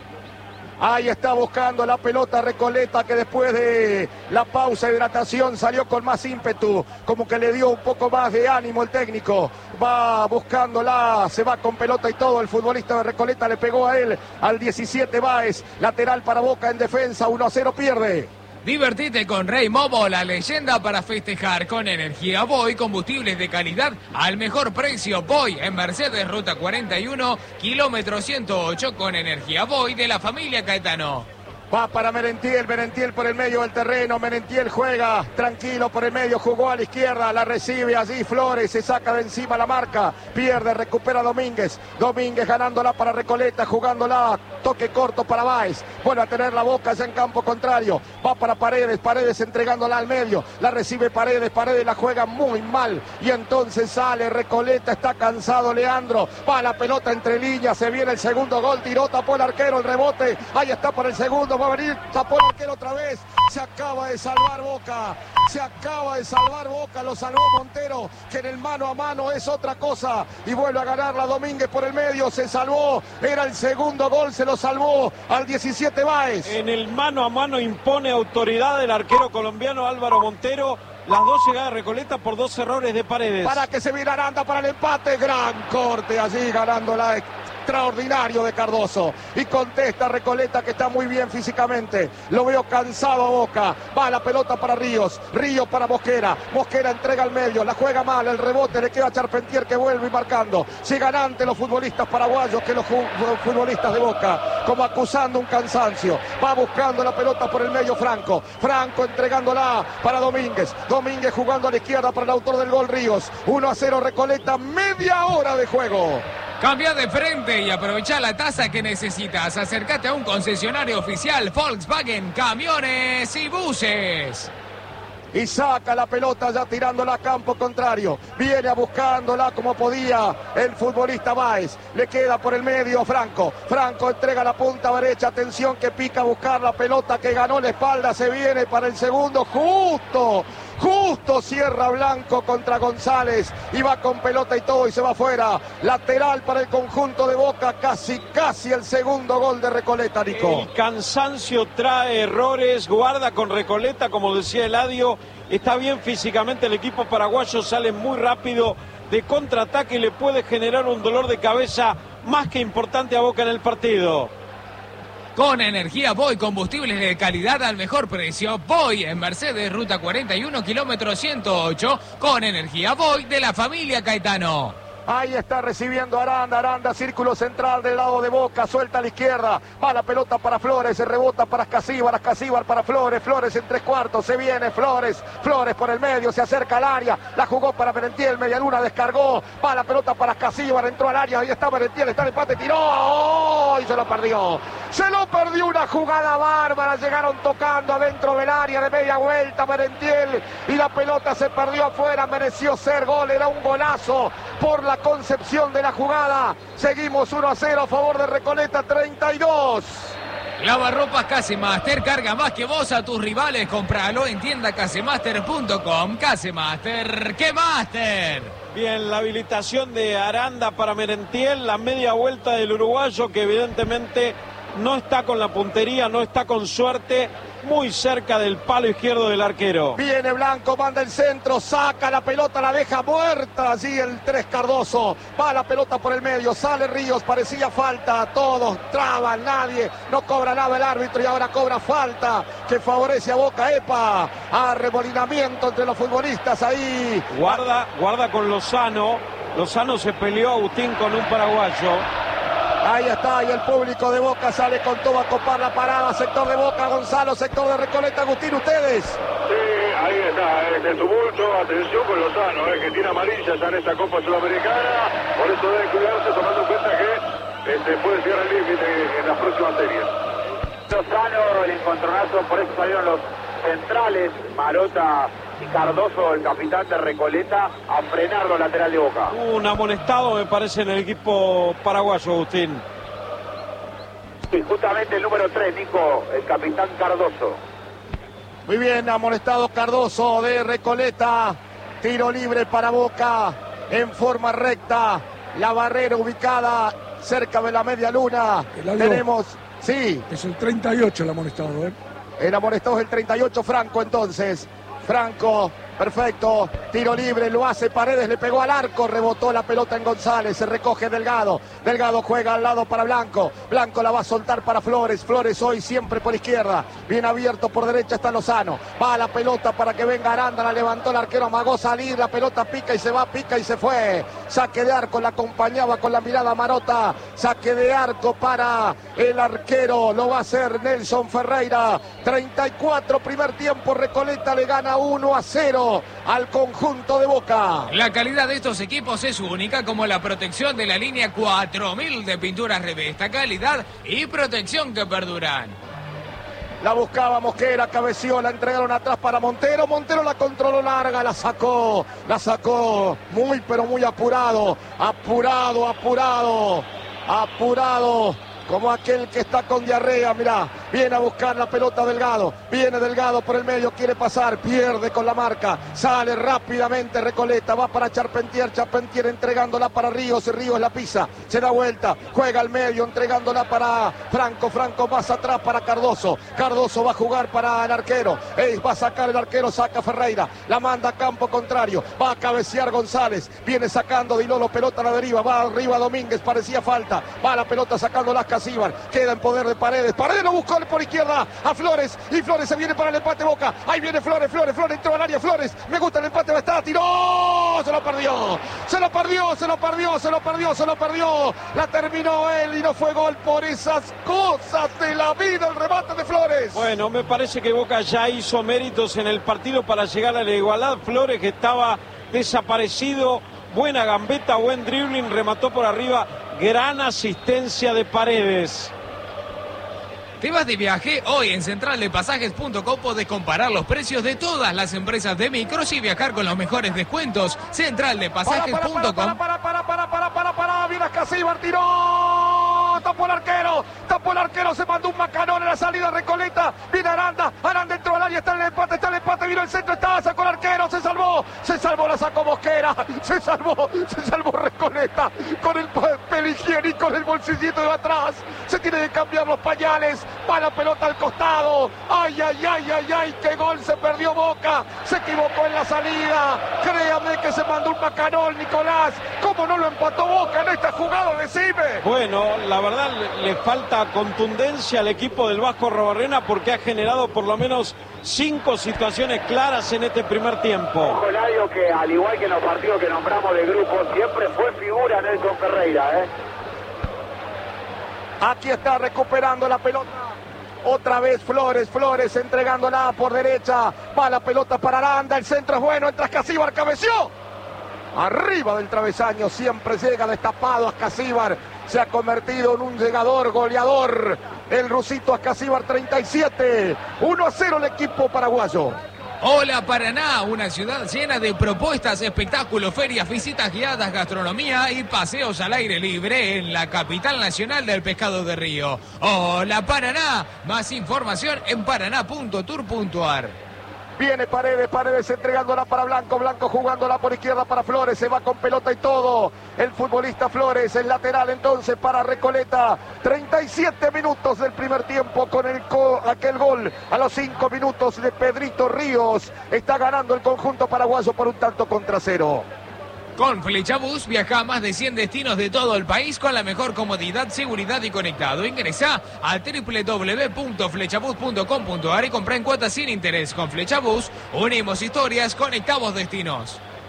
Ahí está buscando la pelota Recoleta, que después de la pausa de hidratación salió con más ímpetu, como que le dio un poco más de ánimo el técnico. Va buscándola, se va con pelota y todo. El futbolista de Recoleta le pegó a él, al diecisiete Báez, lateral para Boca en defensa, uno a cero pierde. Divertite con Rey Momo, la leyenda para festejar. Con energía Voy, combustibles de calidad al mejor precio. Voy en Mercedes, ruta cuarenta y uno, kilómetro ciento ocho, con energía Voy de la familia Caetano. Va para Merentiel, Merentiel por el medio del terreno, Merentiel juega tranquilo por el medio, jugó a la izquierda, la recibe allí Flores, se saca de encima la marca, pierde, recupera Domínguez, Domínguez ganándola para Recoleta, jugándola, toque corto para Báez, vuelve a tener la Boca ya en campo contrario, va para Paredes, Paredes entregándola al medio, la recibe Paredes, Paredes la juega muy mal, y entonces sale Recoleta, está cansado Leandro, va la pelota entre líneas, se viene el segundo gol, tiró, tapó el arquero, el rebote, ahí está para el segundo, va a venir, tapó el arquero otra vez, se acaba de salvar Boca, se acaba de salvar Boca, lo salvó Montero, que en el mano a mano es otra cosa, y vuelve a ganarla Domínguez por el medio, se salvó, era el segundo gol, se lo salvó al diecisiete Báez. En el mano a mano impone autoridad el arquero colombiano Álvaro Montero, las dos llegadas de Recoleta por dos errores de Paredes. Para que se viera Aranda para el empate, gran corte allí ganándola. Extraordinario de Cardoso, y contesta Recoleta, que está muy bien físicamente, lo veo cansado a Boca, va la pelota para Ríos, Ríos para Mosquera, Mosquera entrega al medio, la juega mal, el rebote le queda a Charpentier, que vuelve y marcando, sigan ante los futbolistas paraguayos que los futbolistas de Boca, como acusando un cansancio, va buscando la pelota por el medio Franco, Franco entregándola para Domínguez, Domínguez jugando a la izquierda para el autor del gol Ríos, uno a cero Recoleta, media hora de juego. Cambia de frente y aprovecha la tasa que necesitas. Acércate a un concesionario oficial Volkswagen, camiones y buses. Y saca la pelota ya tirándola a campo contrario. Viene a buscándola como podía el futbolista Báez. Le queda por el medio Franco. Franco entrega la punta derecha. Atención que pica a buscar la pelota que ganó la espalda. Se viene para el segundo. Justo. Justo cierra Blanco contra González y va con pelota y todo y se va afuera. Lateral para el conjunto de Boca, casi, casi el segundo gol de Recoleta, Nico. El cansancio trae errores, guarda con Recoleta, como decía Eladio, está bien físicamente el equipo paraguayo, sale muy rápido de contraataque y le puede generar un dolor de cabeza más que importante a Boca en el partido. Con energía Voy, combustibles de calidad al mejor precio. Voy en Mercedes, ruta cuarenta y uno, kilómetro ciento ocho. Con energía Voy de la familia Caetano. Ahí está recibiendo Aranda, Aranda, círculo central del lado de Boca, suelta a la izquierda, va la pelota para Flores, se rebota para Ascasíbar, Ascasíbar para Flores, Flores en tres cuartos, se viene Flores, Flores por el medio, se acerca al área, la jugó para Merentiel, Medialuna descargó, va la pelota para Ascasíbar, entró al área, ahí está Merentiel, está el empate, tiró, ¡oh! Y se lo perdió, se lo perdió, una jugada bárbara, llegaron tocando adentro del área de media vuelta Merentiel, y la pelota se perdió afuera, mereció ser gol, era un golazo por la concepción de la jugada. Seguimos uno a cero a favor de Recoleta, treinta y dos. Lavarropas Casemaster, carga más que vos a tus rivales, compralo en tienda casemaster punto com. Casemaster, ¡qué máster! Bien, la habilitación de Aranda para Merentiel, la media vuelta del uruguayo que evidentemente no está con la puntería, no está con suerte, muy cerca del palo izquierdo del arquero. Viene Blanco, manda el centro, saca la pelota, la deja muerta allí el tres Cardoso, va la pelota por el medio, sale Ríos, parecía falta, todos traban, nadie, no cobra nada el árbitro y ahora cobra falta que favorece a Boca. Epa, arremolinamiento entre los futbolistas ahí. Guarda, guarda con Lozano, Lozano se peleó Agustín con un paraguayo. Ahí está, y el público de Boca sale con todo a copar la parada. Sector de Boca, Gonzalo, sector de Recoleta, Agustín, ¿ustedes? Sí, ahí está, es el tumulto. Atención con Lozano, eh, que tiene amarilla ya en esta Copa Sudamericana. Por eso debe cuidarse, tomando en cuenta que este, puede llegar al límite en las próximas series. Lozano, el encontronazo, por eso salieron los centrales, Marota y Cardoso, el capitán de Recoleta, a frenarlo lateral de Boca. Un amonestado, me parece, en el equipo paraguayo, Agustín. Sí, justamente el número tres, Nico, el capitán Cardoso. Muy bien, amonestado Cardoso de Recoleta. Tiro libre para Boca en forma recta. La barrera ubicada cerca de la media luna. Tenemos, sí. Es el treinta y ocho el amonestado, ¿eh? El amonestado es el treinta y ocho, Franco, entonces. Franco, perfecto, tiro libre, lo hace Paredes, le pegó al arco, rebotó la pelota en González, se recoge Delgado, Delgado juega al lado para Blanco, Blanco la va a soltar para Flores, Flores hoy siempre por izquierda, bien abierto por derecha está Lozano, va la pelota para que venga Aranda, la levantó el arquero, amagó salir, la pelota pica y se va, pica y se fue, saque de arco, la acompañaba con la mirada Marota, saque de arco para el arquero, lo va a hacer Nelson Ferreira, treinta y cuatro, primer tiempo, Recoleta le gana uno a cero al conjunto de Boca. La calidad de estos equipos es única, como la protección de la línea cuatro mil de pinturas Revesta, calidad y protección que perduran. La buscaba Mosquera, cabeció, la entregaron atrás para Montero, Montero la controló larga, la sacó, la sacó, muy pero muy apurado, apurado, apurado, apurado. Como aquel que está con diarrea, mirá, viene a buscar la pelota Delgado, viene Delgado por el medio, quiere pasar, pierde con la marca, sale rápidamente Recoleta, va para Charpentier, Charpentier entregándola para Ríos, Ríos la pisa, se da vuelta, juega al medio, entregándola para Franco, Franco más atrás para Cardoso, Cardoso va a jugar para el arquero, Ey, va a sacar el arquero, saca Ferreira, la manda a campo contrario, va a cabecear González, viene sacando Dilolo, pelota a la deriva, va arriba Domínguez, parecía falta, va la pelota sacando las Casíbar, queda en poder de Paredes, Paredes lo buscó por izquierda a Flores, y Flores se viene para el empate Boca, ahí viene Flores, Flores, Flores, entró al área Flores, me gusta el empate, va a estar, tiró, se lo perdió, se lo perdió, se lo perdió, se lo perdió, se lo perdió, la terminó él y no fue gol por esas cosas de la vida, el remate de Flores. Bueno, me parece que Boca ya hizo méritos en el partido para llegar a la igualdad, Flores que estaba desaparecido, buena gambeta, buen dribbling, remató por arriba, gran asistencia de Paredes. ¿Te vas de viaje? Hoy en central de pasajes punto com podés comparar los precios de todas las empresas de micros y viajar con los mejores descuentos. central de pasajes punto com. Para, para, para, para, para, para, para, viene Casíbar, tiró, tapó el arquero, tapó el arquero, se mandó un macanón en la salida Recoleta, viene Aranda, Aranda entró al área, está en el empate, está en el empate, vino el centro, está, sacó el arquero, se salvó, se salvó, la sacó Mosquera, se salvó, se salvó Recoleta, con el papel higiénico en el bolsillito de atrás, se tiene que cambiar los pañales, va la pelota al costado, ay, ay, ay, ay, ay, qué gol se perdió Boca, se equivocó en la salida, créame que se mandó un macanón, Nicolás, ¿cómo no lo empató Boca en esta jugada? Decime. Bueno, la verdad le, le falta contundencia al equipo del Vasco Arrobarrena porque ha generado por lo menos cinco situaciones claras en este primer tiempo. Ojo, Ladio, que al igual que en los partidos que nombramos de grupo, siempre fue figura Nelson Ferreira, ¿eh? Aquí está recuperando la pelota. Otra vez Flores, Flores entregándola por derecha. Va la pelota para Aranda, el centro es bueno, entra Casíbar, cabeció. Arriba del travesaño, siempre llega destapado a Casíbar. Se ha convertido en un llegador, goleador. El rusito Ascasíbar, treinta y siete. uno a cero el equipo paraguayo. Hola Paraná, una ciudad llena de propuestas, espectáculos, ferias, visitas guiadas, gastronomía y paseos al aire libre en la capital nacional del pescado de río. Hola Paraná, más información en paraná punto tour punto ar. Viene Paredes, Paredes entregándola para Blanco, Blanco jugándola por izquierda para Flores, se va con pelota y todo. El futbolista Flores, el lateral entonces para Recoleta. treinta y siete minutos del primer tiempo con el co aquel gol a los cinco minutos de Pedrito Ríos. Está ganando el conjunto paraguayo por un tanto contra cero. Con Flechabús viaja a más de cien destinos de todo el país con la mejor comodidad, seguridad y conectado. Ingresa a doble u doble u doble u punto flechabús punto com punto ar y compra en cuotas sin interés. Con Flechabús unimos historias, conectamos destinos.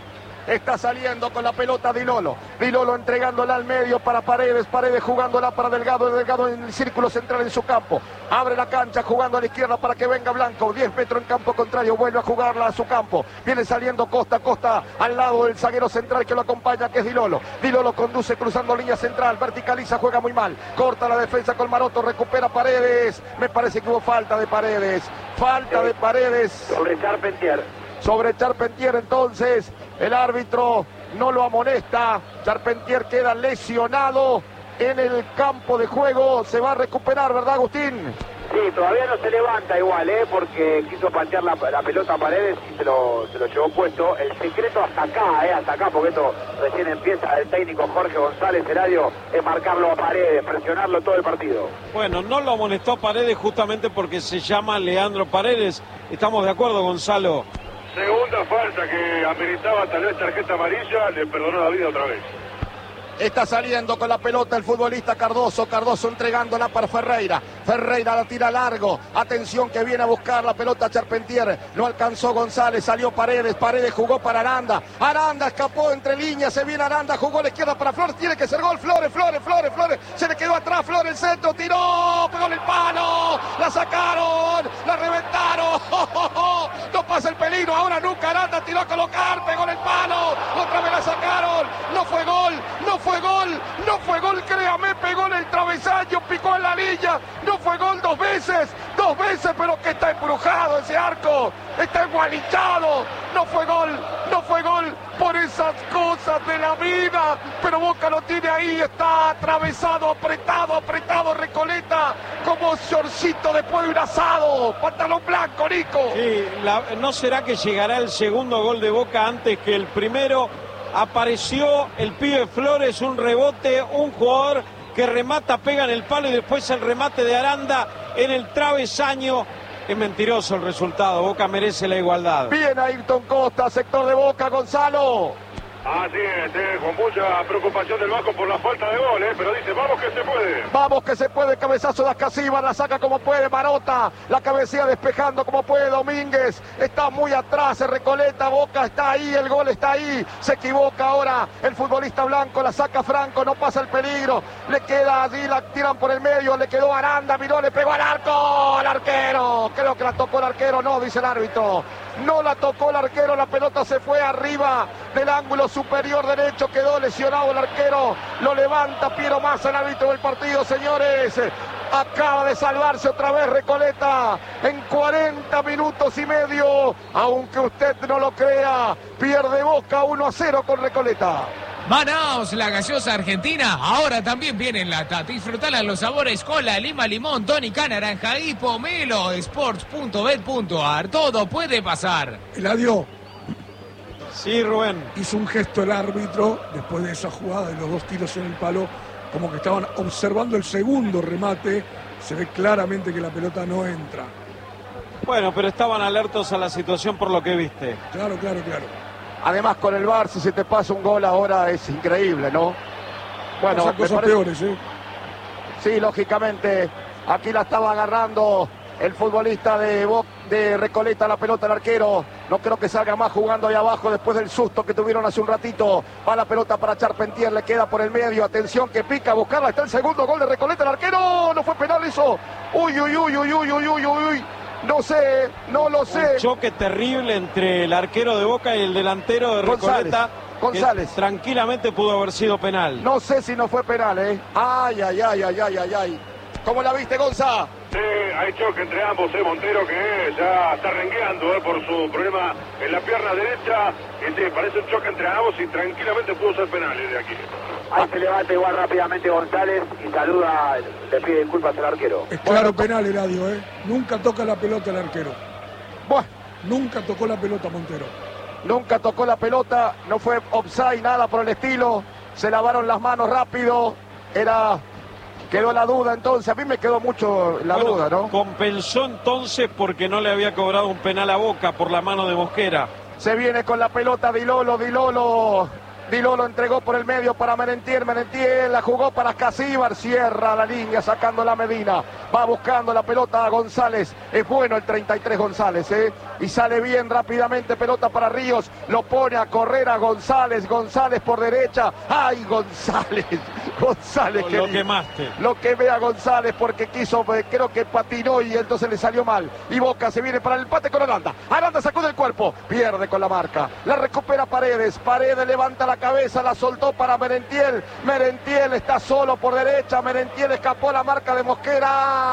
Está saliendo con la pelota Dilolo. Dilolo entregándola al medio para Paredes. Paredes jugándola para Delgado. Delgado en el círculo central en su campo. Abre la cancha jugando a la izquierda para que venga Blanco. diez metros en campo contrario. Vuelve a jugarla a su campo. Viene saliendo Costa. Costa al lado del zaguero central que lo acompaña, que es Dilolo. Dilolo conduce cruzando línea central. Verticaliza, juega muy mal. Corta la defensa con Maroto. Recupera Paredes. Me parece que hubo falta de Paredes. Falta de Paredes. Sobre Charpentier. Sobre Charpentier entonces. El árbitro no lo amonesta. Charpentier queda lesionado en el campo de juego. Se va a recuperar, ¿verdad, Agustín? Sí, todavía no se levanta igual, ¿eh? Porque quiso patear la, la pelota a Paredes y se lo, se lo llevó puesto. El secreto hasta acá, ¿eh? Hasta acá, porque esto recién empieza el técnico Jorge González Eladio, es marcarlo a Paredes, presionarlo todo el partido. Bueno, no lo amonestó a Paredes justamente porque se llama Leandro Paredes. ¿Estamos de acuerdo, Gonzalo? Segunda falta que ameritaba tal vez tarjeta amarilla, le perdonó la vida otra vez. Está saliendo con la pelota el futbolista Cardoso. Cardoso entregándola para Ferreira. Ferreira la tira largo. Atención que viene a buscar la pelota Charpentier. No alcanzó González. Salió Paredes. Paredes jugó para Aranda. Aranda escapó entre líneas. Se viene Aranda. Jugó a la izquierda para Flores. Tiene que ser gol. Flores, Flores, Flores, Flores. Se le quedó atrás. Flores, el centro. Tiró. Pegó en el palo. La sacaron. La reventaron. No pasa el peligro. Ahora nunca Aranda tiró a colocar. Pegó en el palo. Otra vez la sacaron. No fue gol. No fue fue gol, no fue gol, créame, pegó en el travesaño, picó en la línea, no fue gol dos veces, dos veces, pero que está embrujado ese arco, está engualichado, no fue gol, no fue gol por esas cosas de la vida, pero Boca lo tiene ahí, está atravesado, apretado, apretado, Recoleta, como shortcito después de un asado, pantalón blanco, Nico. Sí, la, ¿no será que llegará el segundo gol de Boca antes que el primero? Apareció el pibe Flores, un rebote, un jugador que remata, pega en el palo y después el remate de Aranda en el travesaño. Es mentiroso el resultado, Boca merece la igualdad. Bien Ayrton Costa, sector de Boca, Gonzalo. Así es, eh, con mucha preocupación del Vasco por la falta de gol, eh, pero dice, vamos que se puede. Vamos que se puede, cabezazo de Ascasiba, la saca como puede Marota, la cabecea despejando como puede Domínguez, está muy atrás, Recoleta, Boca está ahí, el gol está ahí, se equivoca ahora el futbolista blanco, la saca Franco, no pasa el peligro, le queda allí, la tiran por el medio, le quedó Aranda, miró, le pegó al arco, al arquero, creo que la tocó el arquero, no, dice el árbitro. No la tocó el arquero, la pelota se fue arriba del ángulo superior derecho, quedó lesionado el arquero, lo levanta Piero Massa, el árbitro del partido, señores. Acaba de salvarse otra vez Recoleta en cuarenta minutos y medio, aunque usted no lo crea, pierde Boca uno a cero con Recoleta. Manaos, la gaseosa argentina, ahora también viene en lata. Disfrutala los sabores cola, lima, limón, tónica, naranja y pomelo. Sports punto bet punto ar, todo puede pasar. Eladio. Sí, Rubén. Hizo un gesto el árbitro después de esa jugada de los dos tiros en el palo, como que estaban observando el segundo remate. Se ve claramente que la pelota no entra. Bueno, pero estaban alertos a la situación por lo que viste. Claro, claro, claro. Además con el V A R, si se te pasa un gol ahora es increíble, ¿no? Bueno, Pasan cosas parece... peores, ¿eh? Sí, lógicamente, aquí la estaba agarrando el futbolista de, Bo... de Recoleta, la pelota al arquero. No creo que salga más jugando ahí abajo después del susto que tuvieron hace un ratito. Va la pelota para Charpentier, le queda por el medio. Atención que pica a buscarla, está el segundo gol de Recoleta, el arquero. No fue penal eso. Uy, uy, uy, uy, uy, uy, uy, uy. No sé, no lo sé. Un choque terrible entre el arquero de Boca y el delantero de Recoleta. González. González. Tranquilamente pudo haber sido penal. No sé si no fue penal, ¿eh? Ay, ay, ay, ay, ay, ay, ay. ¿Cómo la viste, Gonza? Sí, hay choque entre ambos, eh, Montero que ya está rengueando eh, por su problema en la pierna derecha. Y sí, parece un choque entre ambos y tranquilamente pudo ser penal de aquí. Ahí se levanta igual rápidamente González y saluda, le pide disculpas al arquero. Es claro penal, Eladio, ¿eh? Nunca toca la pelota el arquero. Bueno. Nunca tocó la pelota Montero. Nunca tocó la pelota, no fue offside, nada por el estilo. Se lavaron las manos rápido. Era... Quedó la duda entonces, a mí me quedó mucho la bueno, duda, ¿no? Compensó entonces porque no le había cobrado un penal a Boca por la mano de Mosquera. Se viene con la pelota Dilolo, Dilolo Di Lolo entregó por el medio para Merentiel. Merentiel la jugó para Casíbar. Cierra la línea sacando la Medina. Va buscando la pelota a González. Es bueno el treinta y tres González, ¿eh? Y sale bien rápidamente. Pelota para Ríos. Lo pone a correr a González. González por derecha. ¡Ay, González! González. Lo, que lo quemaste. Lo quemé a González porque quiso, creo que patinó y entonces le salió mal. Y Boca se viene para el empate con Aranda. Aranda sacó del cuerpo. Pierde con la marca. La recupera Paredes. Paredes levanta la cabeza. La soltó para Merentiel. Merentiel está solo por derecha. Merentiel escapó la marca de Mosquera.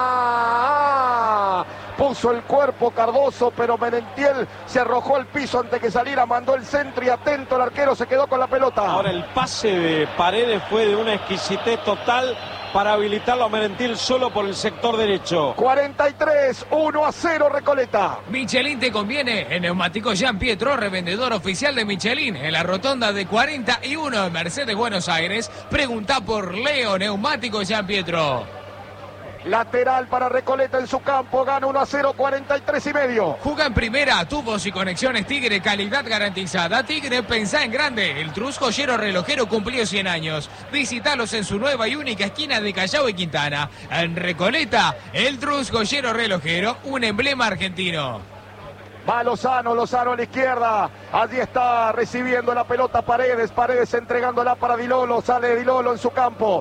¡Ah! Puso el cuerpo Cardoso, pero Merentiel se arrojó al piso antes que saliera, mandó el centro y atento el arquero se quedó con la pelota. Ahora el pase de Paredes fue de una exquisitez total para habilitarlo a Merentiel solo por el sector derecho. cuarenta y tres, uno a cero Recoleta. Michelin te conviene. En Neumáticos Jean Pietro, revendedor oficial de Michelin, en la rotonda de cuarenta y uno de Mercedes, Buenos Aires. Pregunta por Leo Neumáticos Jean Pietro. Lateral para Recoleta en su campo, gana uno a cero, cuarenta y tres y medio. Juega en primera, tubos y conexiones Tigre, calidad garantizada. Tigre, pensá en grande. El Trus Joyero Relojero cumplió cien años. Visítalos en su nueva y única esquina de Callao y Quintana. En Recoleta, el Trus Joyero Relojero, un emblema argentino. Va Lozano, Lozano a la izquierda. Allí está recibiendo la pelota Paredes. Paredes entregándola para Di Lolo. Sale Di Lolo en su campo.